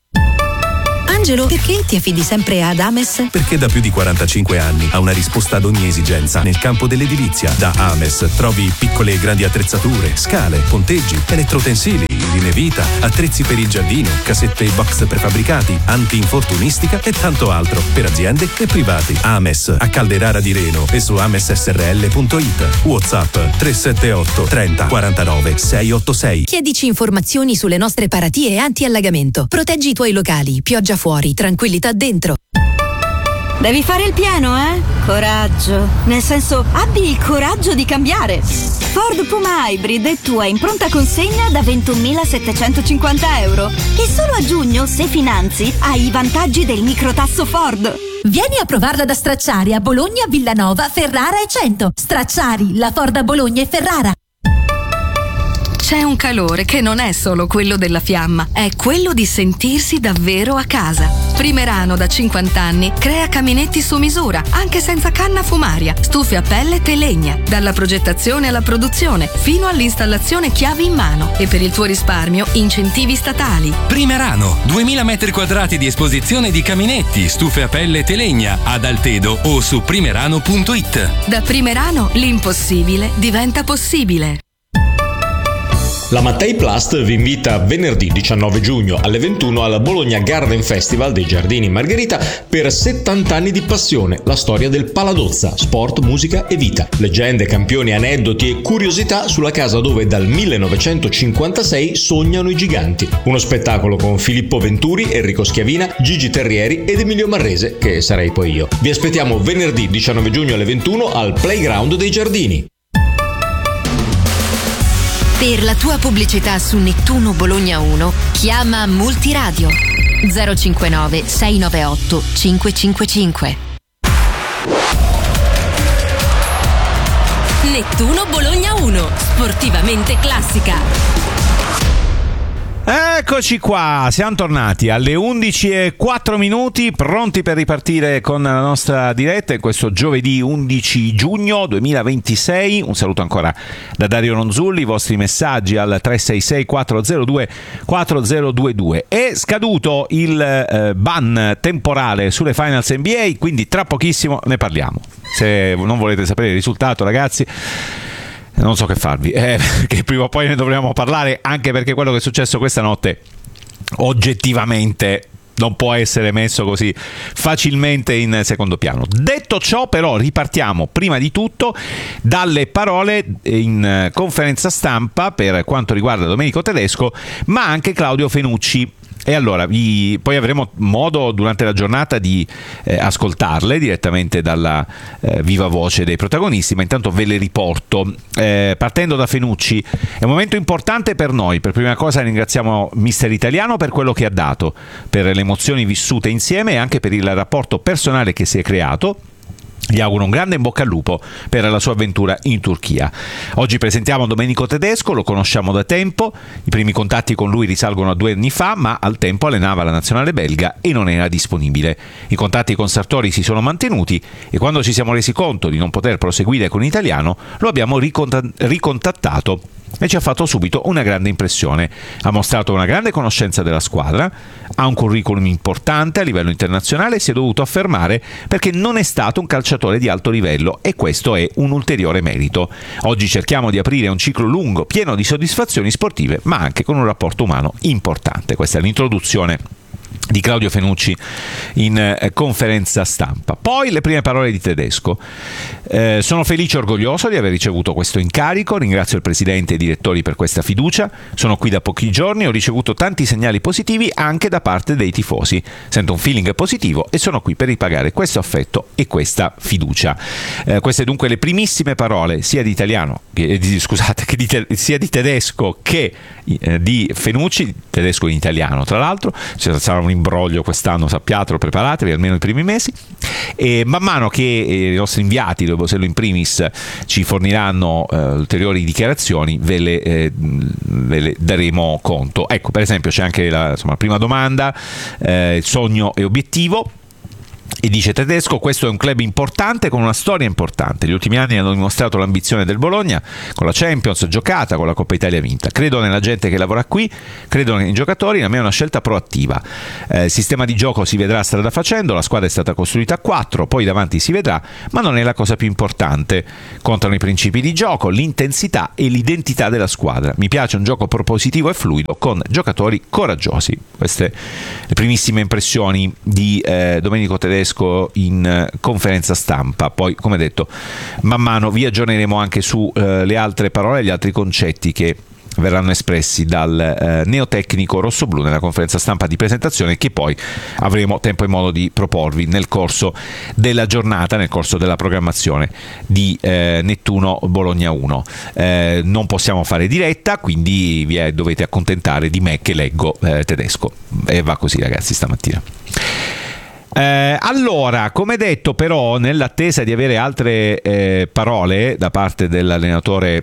Speaker 12: Angelo, perché ti affidi sempre ad Ames?
Speaker 2: Perché da più di 45 anni ha una risposta ad ogni esigenza nel campo dell'edilizia. Da Ames trovi piccole e grandi attrezzature, scale, ponteggi, elettrotensili, linee vita, attrezzi per il giardino, casette e box prefabbricati, anti-infortunistica e tanto altro per aziende e privati. Ames a Calderara di Reno e su amessrl.it. WhatsApp 378 30 49 686.
Speaker 12: Chiedici informazioni sulle nostre paratie anti-allagamento. Proteggi i tuoi locali, pioggia fuori, tranquillità dentro.
Speaker 6: Devi fare il pieno, eh? Coraggio. Nel senso, abbi il coraggio di cambiare. Ford Puma Hybrid è tua in pronta consegna da 21.750 euro. E solo a giugno, se finanzi, hai i vantaggi del microtasso Ford.
Speaker 8: Vieni a provarla da Stracciari a Bologna, Villanova, Ferrara e Cento. Stracciari, la Ford a Bologna e Ferrara.
Speaker 9: C'è un calore che non è solo quello della fiamma, è quello di sentirsi davvero a casa. Primerano da 50 anni crea caminetti su misura, anche senza canna fumaria, stufe a pellet e legna, dalla progettazione alla produzione, fino all'installazione chiavi in mano. E per il tuo risparmio, incentivi statali.
Speaker 25: Primerano, 2000 metri quadrati di esposizione di caminetti, stufe a pellet e legna, ad Altedo o su primerano.it.
Speaker 9: Da Primerano l'impossibile diventa possibile.
Speaker 26: La Mattei Plast vi invita venerdì 19 giugno alle 21 al Bologna Garden Festival dei Giardini Margherita per 70 anni di passione, la storia del Paladozza, sport, musica e vita. Leggende, campioni, aneddoti e curiosità sulla casa dove dal 1956 sognano i giganti. Uno spettacolo con Filippo Venturi, Enrico Schiavina, Gigi Terrieri ed Emilio Marrese, che sarei poi io. Vi aspettiamo venerdì 19 giugno alle 21 al Playground dei Giardini.
Speaker 5: Per la tua pubblicità su Nettuno Bologna 1, chiama Multiradio 059 698 555. Nettuno Bologna 1, sportivamente classica.
Speaker 1: Eccoci qua, siamo tornati alle 11:04, pronti per ripartire con la nostra diretta in questo giovedì 11 giugno 2026. Un saluto ancora da Dario Ronzulli, i vostri messaggi al 366 402 4022. È scaduto il ban temporale sulle Finals NBA, quindi tra pochissimo ne parliamo. Se non volete sapere il risultato, ragazzi, non so che farvi, che prima o poi ne dovremo parlare, anche perché quello che è successo questa notte oggettivamente non può essere messo così facilmente in secondo piano. Detto ciò, però, ripartiamo prima di tutto dalle parole in conferenza stampa per quanto riguarda Domenico Tedesco, ma anche Claudio Fenucci. E allora poi avremo modo durante la giornata di ascoltarle direttamente dalla viva voce dei protagonisti, ma intanto ve le riporto. Partendo da Fenucci, è un momento importante per noi. Per prima cosa ringraziamo Mister Italiano per quello che ha dato, per le emozioni vissute insieme e anche per il rapporto personale che si è creato. Gli auguro un grande in bocca al lupo per la sua avventura in Turchia. Oggi presentiamo Domenico Tedesco, lo conosciamo da tempo, i primi contatti con lui risalgono a 2 anni fa, ma al tempo allenava la nazionale belga e non era disponibile. I contatti con Sartori si sono mantenuti e quando ci siamo resi conto di non poter proseguire con l'italiano lo abbiamo ricontattato e ci ha fatto subito una grande impressione. Ha mostrato una grande conoscenza della squadra, ha un curriculum importante a livello internazionale e si è dovuto affermare perché non è stato un calciatore di alto livello e questo è un ulteriore merito. Oggi cerchiamo di aprire un ciclo lungo, pieno di soddisfazioni sportive, ma anche con un rapporto umano importante. Questa è l'introduzione di Claudio Fenucci in conferenza stampa. Poi le prime parole di Tedesco. Sono felice e orgoglioso di aver ricevuto questo incarico, ringrazio il presidente e i direttori per questa fiducia, sono qui da pochi giorni, ho ricevuto tanti segnali positivi anche da parte dei tifosi, sento un feeling positivo e sono qui per ripagare questo affetto e questa fiducia. Queste dunque le primissime parole sia di sia di Tedesco che di Fenucci, Tedesco in italiano tra l'altro, ci sarà sarà un imbroglio quest'anno, sappiatelo, preparatevi almeno i primi mesi, e man mano che i nostri inviati, Bosello in primis, ci forniranno ulteriori dichiarazioni, ve le daremo conto. Ecco, per esempio c'è anche la prima domanda, sogno e obiettivo. E dice Tedesco: questo è un club importante con una storia importante. Gli ultimi anni hanno dimostrato l'ambizione del Bologna, con la Champions giocata, con la Coppa Italia vinta. Credo nella gente che lavora qui, credo nei giocatori, la mia è una scelta proattiva. Il sistema di gioco si vedrà strada facendo, la squadra è stata costruita a 4, poi davanti si vedrà, ma non è la cosa più importante. Contano i principi di gioco, l'intensità e l'identità della squadra. Mi piace un gioco propositivo e fluido con giocatori coraggiosi. Queste le primissime impressioni di Domenico Tedesco in conferenza stampa. Poi, come detto, man mano vi aggiorneremo anche su le altre parole e gli altri concetti che verranno espressi dal neotecnico rossoblù nella conferenza stampa di presentazione, che poi avremo tempo e modo di proporvi nel corso della giornata, nel corso della programmazione di Nettuno Bologna 1. Non possiamo fare diretta, quindi vi dovete accontentare di me che leggo Tedesco, e va così, ragazzi, stamattina. Allora, come detto, però, nell'attesa di avere altre parole da parte dell'allenatore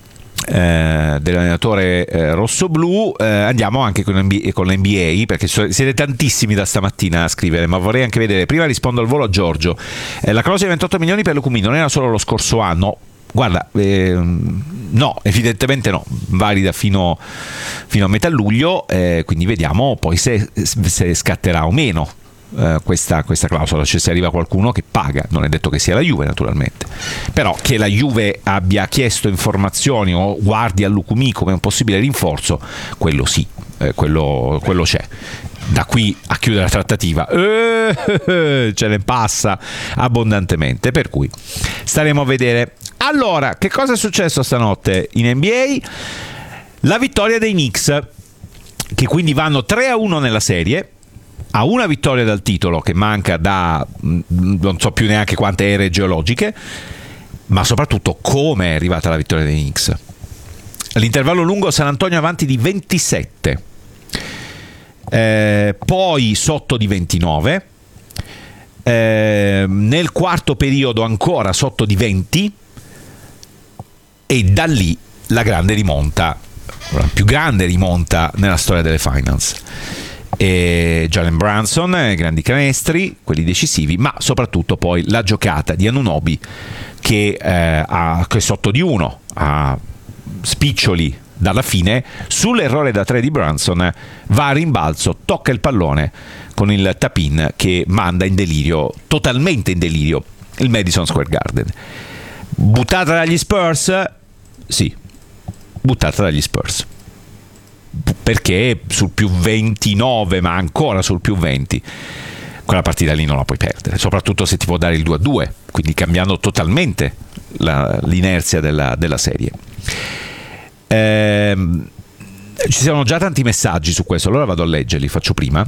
Speaker 1: rossoblù, andiamo anche con l'NBA, perché siete tantissimi da stamattina a scrivere, ma vorrei anche vedere. Prima rispondo al volo a Giorgio. La clausola di 28 milioni per Lukumi non era solo lo scorso anno. Guarda, no, evidentemente no, valida fino a metà luglio, quindi vediamo poi se scatterà o meno questa clausola, cioè se arriva qualcuno che paga. Non è detto che sia la Juve, naturalmente, però che la Juve abbia chiesto informazioni o guardi a Lukumi come un possibile rinforzo, quello sì, quello c'è. Da qui a chiudere la trattativa ce ne passa abbondantemente, per cui staremo a vedere. Allora, che cosa è successo stanotte in NBA? La vittoria dei Knicks, che quindi vanno 3-1 nella serie, a una vittoria dal titolo che manca da non so più neanche quante ere geologiche, ma soprattutto come è arrivata la vittoria dei Knicks. All'intervallo lungo San Antonio avanti di 27, poi sotto di 29, nel quarto periodo ancora sotto di 20, e da lì la grande rimonta, la più grande rimonta nella storia delle finals. Jalen Brunson, grandi canestri, quelli decisivi, ma soprattutto poi la giocata di Anunoby che è sotto di 1 a spiccioli dalla fine, sull'errore da 3 di Brunson va a rimbalzo, tocca il pallone con il tap-in che manda in delirio, totalmente in delirio, il Madison Square Garden. Buttata dagli Spurs? Sì, buttata dagli Spurs, perché sul più 29, ma ancora sul più 20, quella partita lì non la puoi perdere, soprattutto se ti può dare il 2-2, quindi cambiando totalmente l'inerzia della serie. Ci sono già tanti messaggi su questo, allora vado a leggerli, faccio prima.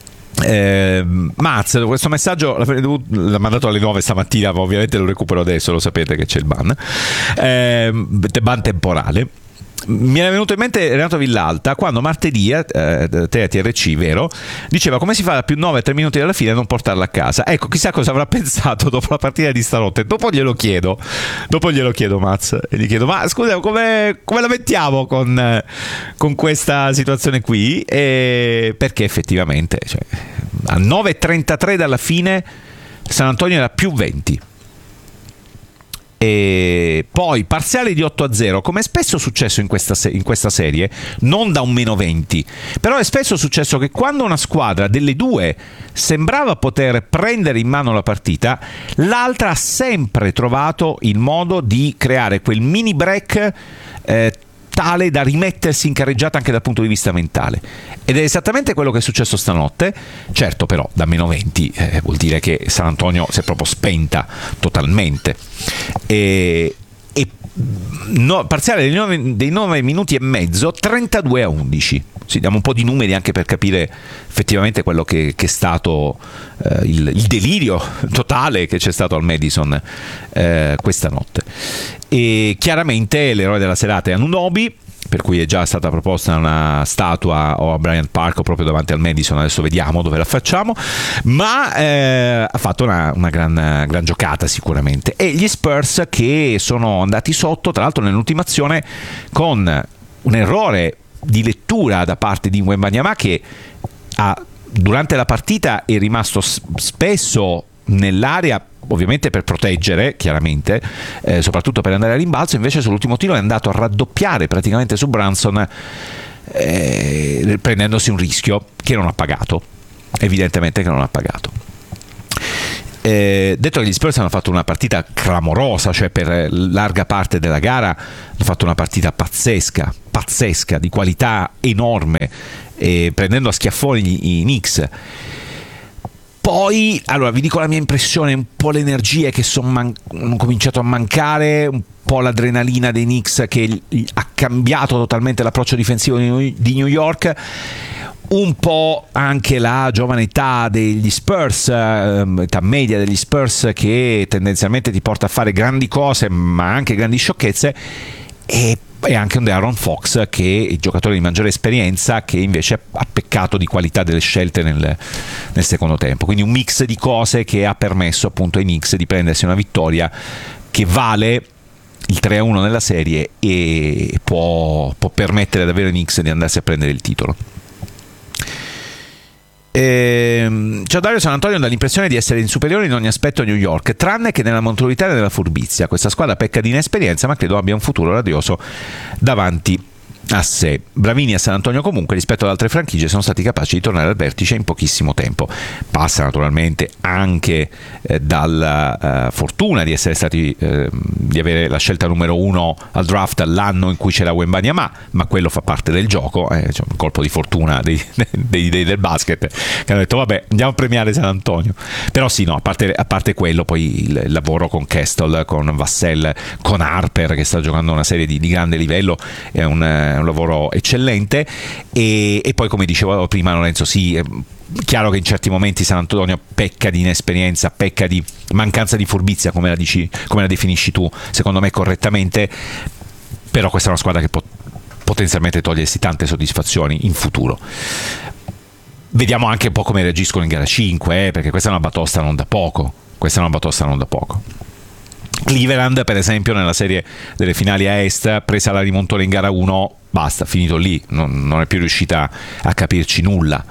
Speaker 1: Maz, questo messaggio l'ha mandato alle 9 stamattina, ma ovviamente lo recupero adesso, lo sapete che c'è il ban temporale. Mi era venuto in mente Renato Villalta quando martedì te a TRC, vero, diceva come si fa da più 9 a 3 minuti dalla fine a non portarla a casa. Ecco, chissà cosa avrà pensato dopo la partita di stanotte. Dopo glielo chiedo Maz, e gli chiedo: ma scusa, come la mettiamo con questa situazione qui? Perché effettivamente, cioè, a 9:33 dalla fine San Antonio era più 20. E poi parziale di 8-0, come è spesso successo in questa serie, non da un meno 20, però è spesso successo che quando una squadra delle due sembrava poter prendere in mano la partita, l'altra ha sempre trovato il modo di creare quel mini break tale da rimettersi in carreggiata anche dal punto di vista mentale, ed è esattamente quello che è successo stanotte. Certo, però da meno 20 vuol dire che San Antonio si è proprio spenta totalmente, parziale dei 9 minuti e mezzo, 32-11. Sì, diamo un po' di numeri anche per capire effettivamente quello che è stato il delirio totale che c'è stato al Madison questa notte. E chiaramente l'eroe della serata è Anunoby, per cui è già stata proposta una statua a Bryant Park o proprio davanti al Madison, adesso vediamo dove la facciamo, ma ha fatto una gran giocata sicuramente. E gli Spurs che sono andati sotto, tra l'altro nell'ultima azione, con un errore di lettura da parte di Wembanyama, che durante la partita è rimasto spesso nell'area, ovviamente per proteggere, chiaramente, soprattutto per andare a rimbalzo. Invece sull'ultimo tiro è andato a raddoppiare praticamente su Brunson, prendendosi un rischio che non ha pagato, evidentemente che non ha pagato. Detto che gli Spurs hanno fatto una partita clamorosa, cioè per larga parte della gara hanno fatto una partita pazzesca, di qualità enorme, prendendo a schiaffoni i Knicks. Poi, allora vi dico la mia impressione, un po' le energie che hanno cominciato a mancare, un po' l'adrenalina dei Knicks che ha cambiato totalmente l'approccio difensivo di New York, un po' anche la giovane età degli Spurs, età media degli Spurs, che tendenzialmente ti porta a fare grandi cose ma anche grandi sciocchezze, e anche un De'Aaron Fox, che è il giocatore di maggiore esperienza, che invece ha peccato di qualità delle scelte nel secondo tempo. Quindi un mix di cose che ha permesso appunto ai Knicks di prendersi una vittoria che vale il 3-1 nella serie e può permettere davvero ai Knicks di andarsi a prendere il titolo. Ciao Dario, San Antonio dà l'impressione di essere in superiore in ogni aspetto a New York, tranne che nella monstruosità e nella furbizia. Questa squadra pecca di inesperienza, ma credo abbia un futuro radioso davanti a sé. Bravini a San Antonio comunque, rispetto ad altre franchigie, sono stati capaci di tornare al vertice in pochissimo tempo. Passa naturalmente anche dalla fortuna di essere stati di avere la scelta numero 1 al draft l'anno in cui c'era Wembanyama, ma quello fa parte del gioco, c'è un colpo di fortuna dei del basket che hanno detto vabbè, andiamo a premiare San Antonio. Però sì, no, a parte quello, poi il lavoro con Kessel, con Vassell, con Harper, che sta giocando una serie di grande livello, è un lavoro eccellente. E poi, come dicevo prima Lorenzo, sì, è chiaro che in certi momenti San Antonio pecca di inesperienza, pecca di mancanza di furbizia, come la definisci tu, secondo me correttamente, però questa è una squadra che può potenzialmente togliersi tante soddisfazioni in futuro. Vediamo anche un po' come reagiscono in gara 5, perché questa è una batosta non da poco. Cleveland, per esempio, nella serie delle finali a Est, presa la rimontone in gara 1, basta, finito lì, non è più riuscita a capirci nulla.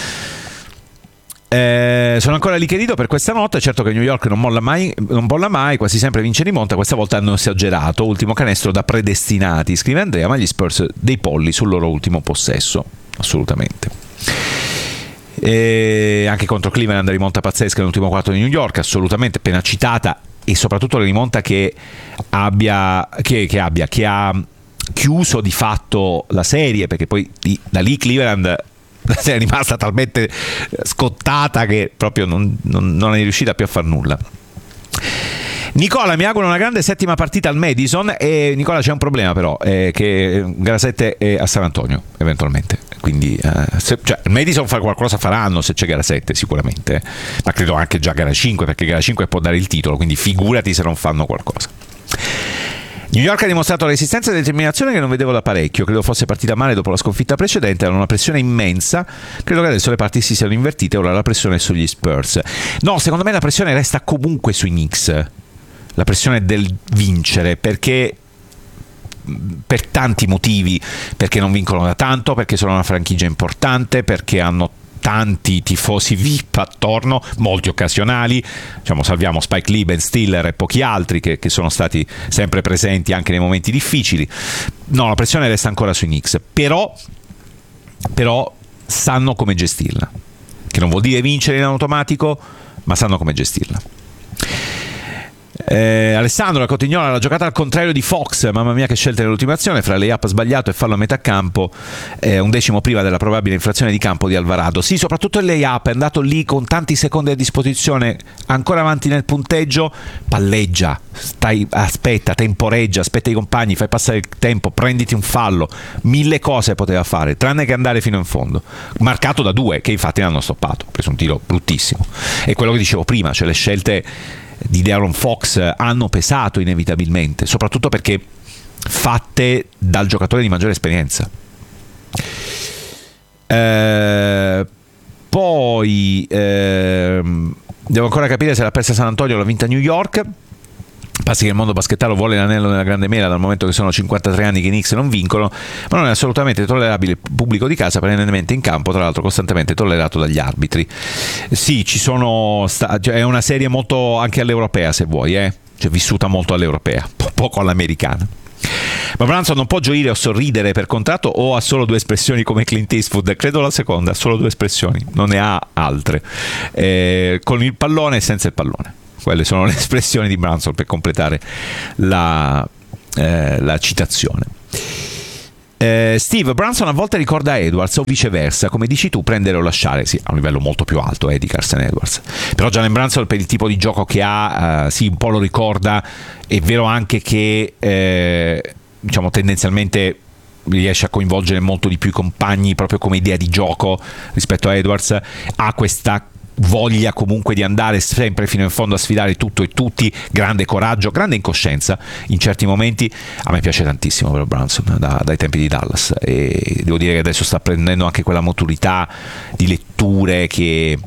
Speaker 1: Sono ancora lì che rido per questa notte. Certo che New York non molla mai, quasi sempre vince di monta. Questa volta hanno esagerato, ultimo canestro da predestinati, scrive Andrea, ma gli Spurs dei polli sul loro ultimo possesso, assolutamente. Anche contro Cleveland rimonta pazzesca nell'ultimo quarto di New York, assolutamente, appena citata, e soprattutto la rimonta che ha chiuso di fatto la serie, perché poi da lì Cleveland è rimasta talmente scottata che proprio non è riuscita più a far nulla. Nicola mi augura una grande settima partita al Madison. E Nicola, c'è un problema però, che gara 7 è a San Antonio eventualmente, quindi il Madison qualcosa faranno se c'è gara 7 sicuramente, ma credo anche già gara 5, perché gara 5 può dare il titolo, quindi figurati se non fanno qualcosa. New York ha dimostrato resistenza e determinazione che non vedevo da parecchio. Credo fosse partita male dopo la sconfitta precedente, era una pressione immensa. Credo che adesso le parti si siano invertite, ora la pressione è sugli Spurs. No, secondo me la pressione resta comunque sui Knicks, la pressione del vincere, perché per tanti motivi, perché non vincono da tanto, perché sono una franchigia importante, perché hanno tanti tifosi VIP attorno, molti occasionali, diciamo, salviamo Spike Lee, Ben Stiller e pochi altri che sono stati sempre presenti anche nei momenti difficili. No, la pressione resta ancora sui Knicks, però sanno come gestirla, che non vuol dire vincere in automatico, ma sanno come gestirla. Alessandro, la Cotignola, la giocata al contrario di Fox, mamma mia che scelta nell'ultima azione, fra layup sbagliato e fallo a metà campo, un decimo prima della probabile infrazione di campo di Alvarado. Sì, soprattutto il layup, è andato lì con tanti secondi a disposizione, ancora avanti nel punteggio, palleggia, aspetta, temporeggia, aspetta i compagni, fai passare il tempo, prenditi un fallo, mille cose poteva fare tranne che andare fino in fondo, marcato da due che infatti l'hanno stoppato, ha preso un tiro bruttissimo. E quello che dicevo prima, cioè le scelte di De'Aaron Fox hanno pesato inevitabilmente, soprattutto perché fatte dal giocatore di maggiore esperienza. Poi devo ancora capire se l'ha persa San Antonio o l'ha vinta New York. Passi che il mondo baschettaro vuole l'anello nella grande mela dal momento che sono 53 anni che i Knicks non vincono, ma non è assolutamente tollerabile il pubblico di casa perennemente in campo, tra l'altro costantemente tollerato dagli arbitri. Sì, ci sono è una serie molto anche all'europea, se vuoi, cioè vissuta molto all'europea, poco all'americana. Ma Brunson non può gioire o sorridere per contratto, o ha solo 2 espressioni come Clint Eastwood? Credo la seconda, solo 2 espressioni, non ne ha altre, con il pallone e senza il pallone. Quelle sono le espressioni di Brunson per completare la citazione. Steve, Brunson a volte ricorda Edwards o viceversa, come dici tu, prendere o lasciare. Sì, a un livello molto più alto di Carsen Edwards, però Jalen Brunson, per il tipo di gioco che ha, sì, un po' lo ricorda. È vero anche che diciamo tendenzialmente riesce a coinvolgere molto di più i compagni proprio come idea di gioco rispetto a Edwards. Ha questa voglia comunque di andare sempre fino in fondo a sfidare tutto e tutti, grande coraggio, grande incoscienza in certi momenti. A me piace tantissimo però Brunson dai tempi di Dallas, e devo dire che adesso sta prendendo anche quella maturità di letture che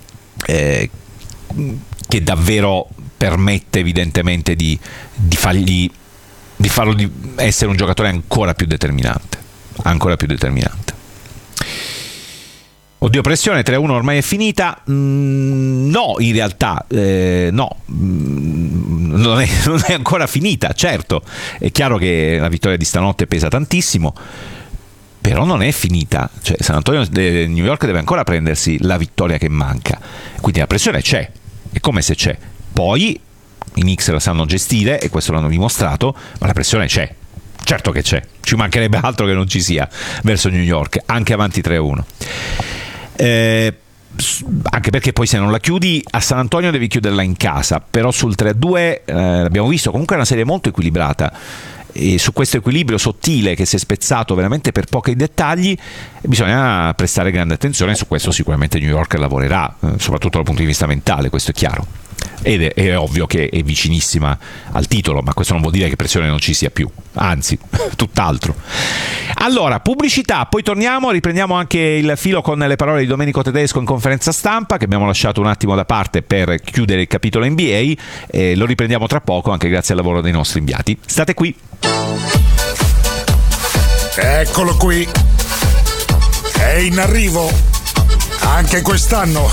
Speaker 1: davvero permette evidentemente di farlo essere un giocatore ancora più determinante. Oddio, pressione 3-1 ormai è finita? No, in realtà no, non è ancora finita. Certo, è chiaro che la vittoria di stanotte pesa tantissimo, però non è finita. Cioè, San Antonio New York deve ancora prendersi la vittoria che manca, quindi la pressione c'è, è come se c'è. Poi i Knicks la sanno gestire e questo l'hanno dimostrato, ma la pressione c'è. Certo che c'è, ci mancherebbe altro che non ci sia verso New York, anche avanti 3-1. Anche perché poi se non la chiudi a San Antonio devi chiuderla in casa, però sul 3-2 abbiamo visto comunque una serie molto equilibrata, e su questo equilibrio sottile che si è spezzato veramente per pochi dettagli bisogna prestare grande attenzione. Su questo sicuramente New York lavorerà, soprattutto dal punto di vista mentale, questo è chiaro, ed è ovvio che è vicinissima al titolo, ma questo non vuol dire che pressione non ci sia più, anzi tutt'altro. Allora, pubblicità, poi torniamo, riprendiamo anche il filo con le parole di Domenico Tedesco in conferenza stampa, che abbiamo lasciato un attimo da parte per chiudere il capitolo NBA, e lo riprendiamo tra poco anche grazie al lavoro dei nostri inviati. State qui.
Speaker 7: Eccolo qui, è in arrivo anche quest'anno.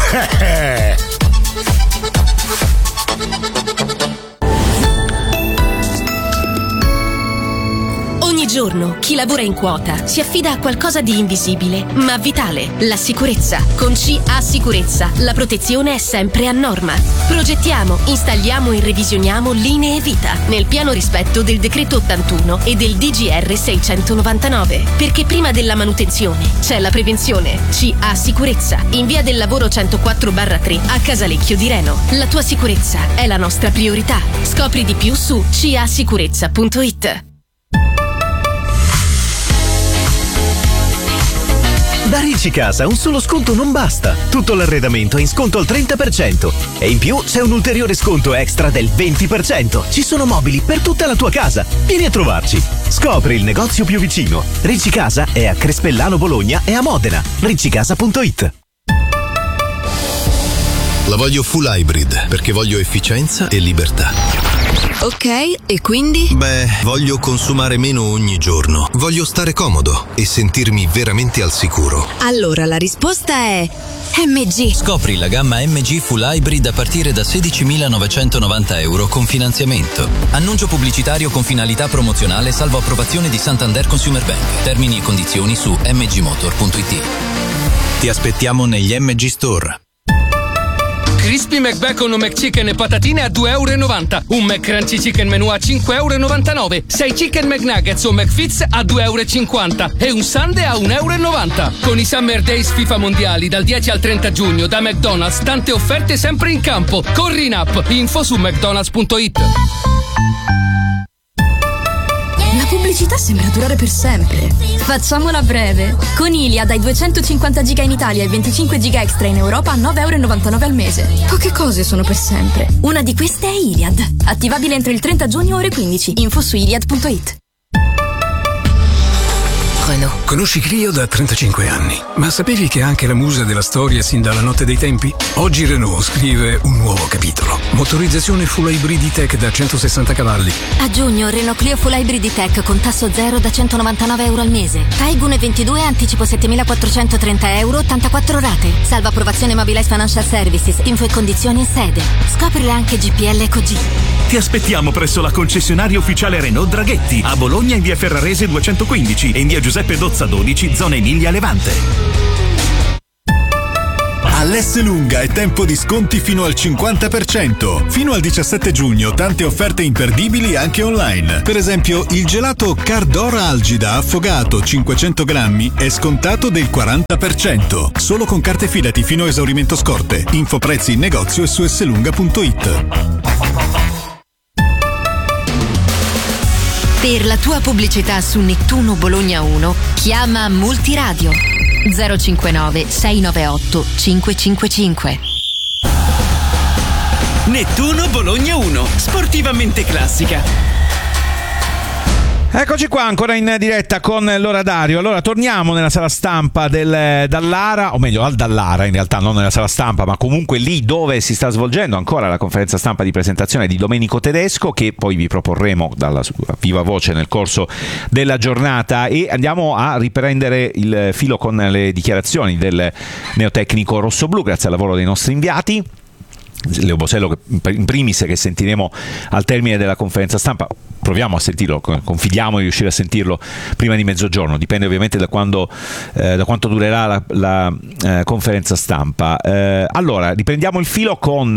Speaker 24: Ogni giorno chi lavora in quota si affida a qualcosa di invisibile ma vitale: la sicurezza. Con CA Sicurezza la protezione è sempre a norma. Progettiamo, installiamo e revisioniamo linee vita nel pieno rispetto del decreto 81 e del DGR 699, perché prima della manutenzione c'è la prevenzione. CA Sicurezza, in via del lavoro 104/3 a Casalecchio di Reno. La tua sicurezza è la nostra priorità. Scopri di più su casicurezza.it.
Speaker 21: Da Ricci Casa un solo sconto non basta. Tutto l'arredamento è in sconto al 30% e in più c'è un ulteriore sconto extra del 20%. Ci sono mobili per tutta la tua casa. Vieni a trovarci. Scopri il negozio più vicino. Ricci Casa è a Crespellano Bologna e a Modena. riccicasa.it.
Speaker 10: La voglio full hybrid perché voglio efficienza e libertà.
Speaker 24: Ok, e quindi?
Speaker 10: Beh, voglio consumare meno ogni giorno. Voglio stare comodo e sentirmi veramente al sicuro.
Speaker 24: Allora la risposta è MG.
Speaker 11: Scopri la gamma MG Full Hybrid a partire da €16.990 con finanziamento. Annuncio pubblicitario con finalità promozionale salvo approvazione di Santander Consumer Bank. Termini e condizioni su mgmotor.it.
Speaker 10: Ti aspettiamo negli MG Store.
Speaker 4: Crispy McBacon o McChicken e patatine a €2,90. Un McCrunchy Chicken Menù a €5,99. 6 Chicken McNuggets o McFits a €2,50. E un sundae a €1,90. Con i Summer Days FIFA Mondiali dal 10 al 30 giugno da McDonald's, tante offerte sempre in campo. Corri in app, info su mcdonalds.it.
Speaker 13: La pubblicità sembra durare per sempre. Facciamola breve. Con Iliad hai 250 giga in Italia e 25 giga extra in Europa a €9,99 al mese. Poche cose sono per sempre. Una di queste è Iliad. Attivabile entro il 30 giugno ore 15. Info su iliad.it.
Speaker 14: Renault.
Speaker 15: Conosci Clio da 35 anni, ma sapevi che è anche la musa della storia sin dalla notte dei tempi? Oggi Renault scrive un nuovo capitolo. Motorizzazione full hybrid E-Tech da 160 cavalli.
Speaker 5: A giugno Renault Clio full hybrid E-Tech con tasso zero da 199 euro al mese. Taigun 22 anticipo 7.430 euro, 84 rate. Salva approvazione Mobilize Financial Services. Info e condizioni in sede. Scoprile anche GPL EcoG.
Speaker 16: Ti aspettiamo presso la concessionaria ufficiale Renault Draghetti a Bologna in via Ferrarese 215 e in via Giuseppe Dozza 12, zona Emilia Levante.
Speaker 17: All'Esselunga è tempo di sconti fino al 50%. Fino al 17 giugno tante offerte imperdibili anche online. Per esempio il gelato Cardora Algida affogato 500 grammi è scontato del 40%. Solo con carte fidati fino a esaurimento scorte. Info prezzi in negozio e su esselunga.it.
Speaker 24: Per la tua pubblicità su Nettuno Bologna 1, chiama Multiradio 059 698 555.
Speaker 18: Nettuno Bologna 1, sportivamente classica.
Speaker 1: Eccoci qua ancora in diretta con l'Orario. Allora torniamo nella sala stampa del Dallara, o meglio al Dallara in realtà, non nella sala stampa ma comunque lì dove si sta svolgendo ancora la conferenza stampa di presentazione di Domenico Tedesco, che poi vi proporremo dalla viva voce nel corso della giornata, e andiamo a riprendere il filo con le dichiarazioni del neotecnico rossoblu grazie al lavoro dei nostri inviati. Leo Bosello in primis, che sentiremo al termine della conferenza stampa. Proviamo a sentirlo, confidiamo di riuscire a sentirlo prima di mezzogiorno, dipende ovviamente da quanto durerà la conferenza stampa. Allora, riprendiamo il filo con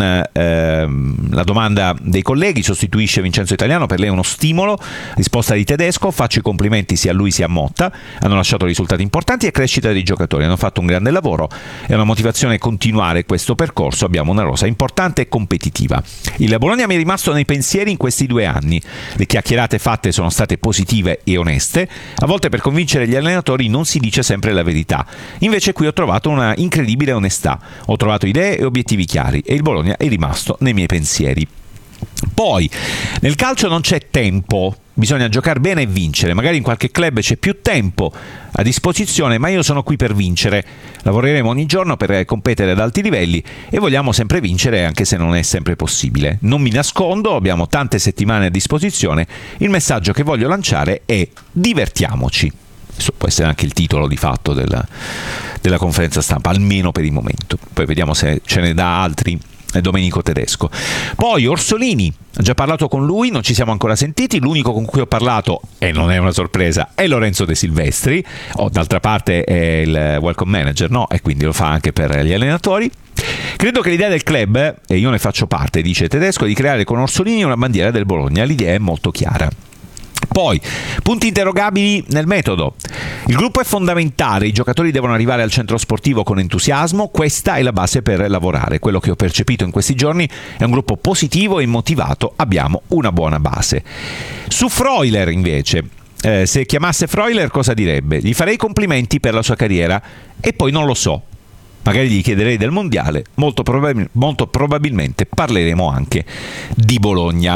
Speaker 1: la domanda dei colleghi. Sostituisce Vincenzo Italiano, per lei uno stimolo? Risposta di Tedesco: faccio i complimenti sia a lui sia a Motta, hanno lasciato risultati importanti e crescita dei giocatori, hanno fatto un grande lavoro, è una motivazione continuare questo percorso, abbiamo una rosa importante e competitiva. Il Bologna mi è rimasto nei pensieri in questi 2 anni, le chiacchierate fatte sono state positive e oneste, a volte per convincere gli allenatori non si dice sempre la verità, invece qui ho trovato una incredibile onestà, ho trovato idee e obiettivi chiari e il Bologna è rimasto nei miei pensieri. Poi, nel calcio non c'è tempo, bisogna giocare bene e vincere, magari in qualche club c'è più tempo a disposizione, ma io sono qui per vincere, lavoreremo ogni giorno per competere ad alti livelli e vogliamo sempre vincere anche se non è sempre possibile. Non mi nascondo, abbiamo tante settimane a disposizione, il messaggio che voglio lanciare è: divertiamoci. Questo può essere anche il titolo di fatto della conferenza stampa, almeno per il momento, poi vediamo se ce ne dà altri Domenico Tedesco. Poi Orsolini, ho già parlato con lui, non ci siamo ancora sentiti, l'unico con cui ho parlato, e non è una sorpresa, è Lorenzo De Silvestri, d'altra parte è il welcome manager, no? E quindi lo fa anche per gli allenatori. Credo che l'idea del club, e io ne faccio parte, dice Tedesco, di creare con Orsolini una bandiera del Bologna, l'idea è molto chiara. Poi, punti interrogabili nel metodo. Il gruppo è fondamentale, i giocatori devono arrivare al centro sportivo con entusiasmo, questa è la base per lavorare. Quello che ho percepito in questi giorni è un gruppo positivo e motivato, abbiamo una buona base. Su Freuler invece, se chiamasse Freuler cosa direbbe? Gli farei complimenti per la sua carriera e poi non lo so. Magari gli chiederei del mondiale, molto probabilmente parleremo anche di Bologna.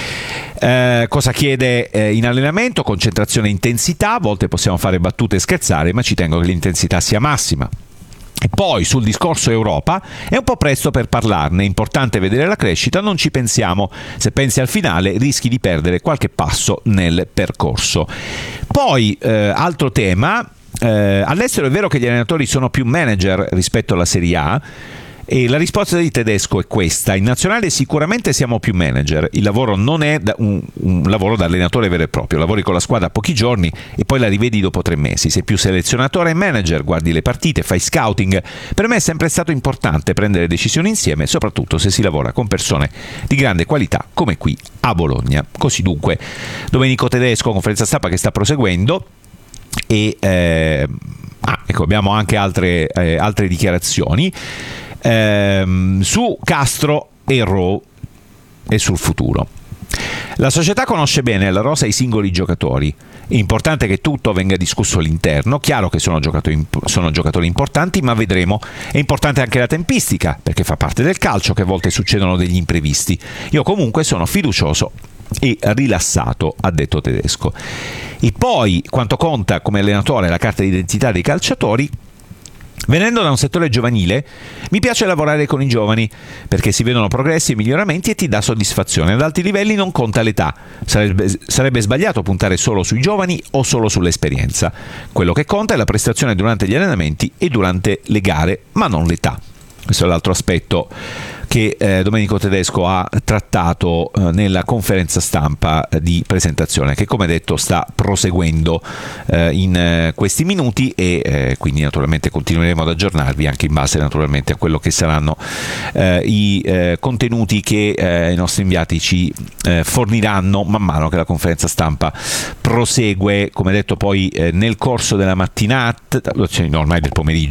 Speaker 1: Cosa chiede in allenamento? Concentrazione e intensità, a volte possiamo fare battute e scherzare, ma ci tengo che l'intensità sia massima. E poi sul discorso Europa è un po' presto per parlarne, è importante vedere la crescita, non ci pensiamo, se pensi al finale rischi di perdere qualche passo nel percorso. Poi altro tema, all'estero è vero che gli allenatori sono più manager rispetto alla Serie A, e la risposta di Tedesco è questa: in nazionale sicuramente siamo più manager, il lavoro non è un lavoro da allenatore vero e proprio, lavori con la squadra pochi giorni e poi la rivedi dopo 3 mesi, sei più selezionatore e manager, guardi le partite, fai scouting. Per me è sempre stato importante prendere decisioni insieme, soprattutto se si lavora con persone di grande qualità come qui a Bologna. Così dunque Domenico Tedesco, conferenza stampa che sta proseguendo, e ecco, abbiamo anche altre dichiarazioni su Castro e Rowe e sul futuro. La società conosce bene la rosa e i singoli giocatori, è importante che tutto venga discusso all'interno, chiaro che sono giocatori importanti, ma vedremo. È importante anche la tempistica, perché fa parte del calcio che a volte succedono degli imprevisti. Io comunque sono fiducioso e rilassato, ha detto Tedesco. E poi, quanto conta come allenatore la carta d'identità dei calciatori. Venendo da un settore giovanile, mi piace lavorare con i giovani perché si vedono progressi e miglioramenti e ti dà soddisfazione. Ad alti livelli non conta l'età, sarebbe sbagliato puntare solo sui giovani o solo sull'esperienza. Quello che conta è la prestazione durante gli allenamenti e durante le gare, ma non l'età. Questo è l'altro aspetto che Domenico Tedesco ha trattato nella conferenza stampa di presentazione, che come detto sta proseguendo in questi minuti, e quindi naturalmente continueremo ad aggiornarvi anche in base naturalmente a quello che saranno i contenuti che i nostri inviati ci forniranno man mano che la conferenza stampa prosegue. Come detto, poi nel corso della mattinata, cioè ormai del pomeriggio,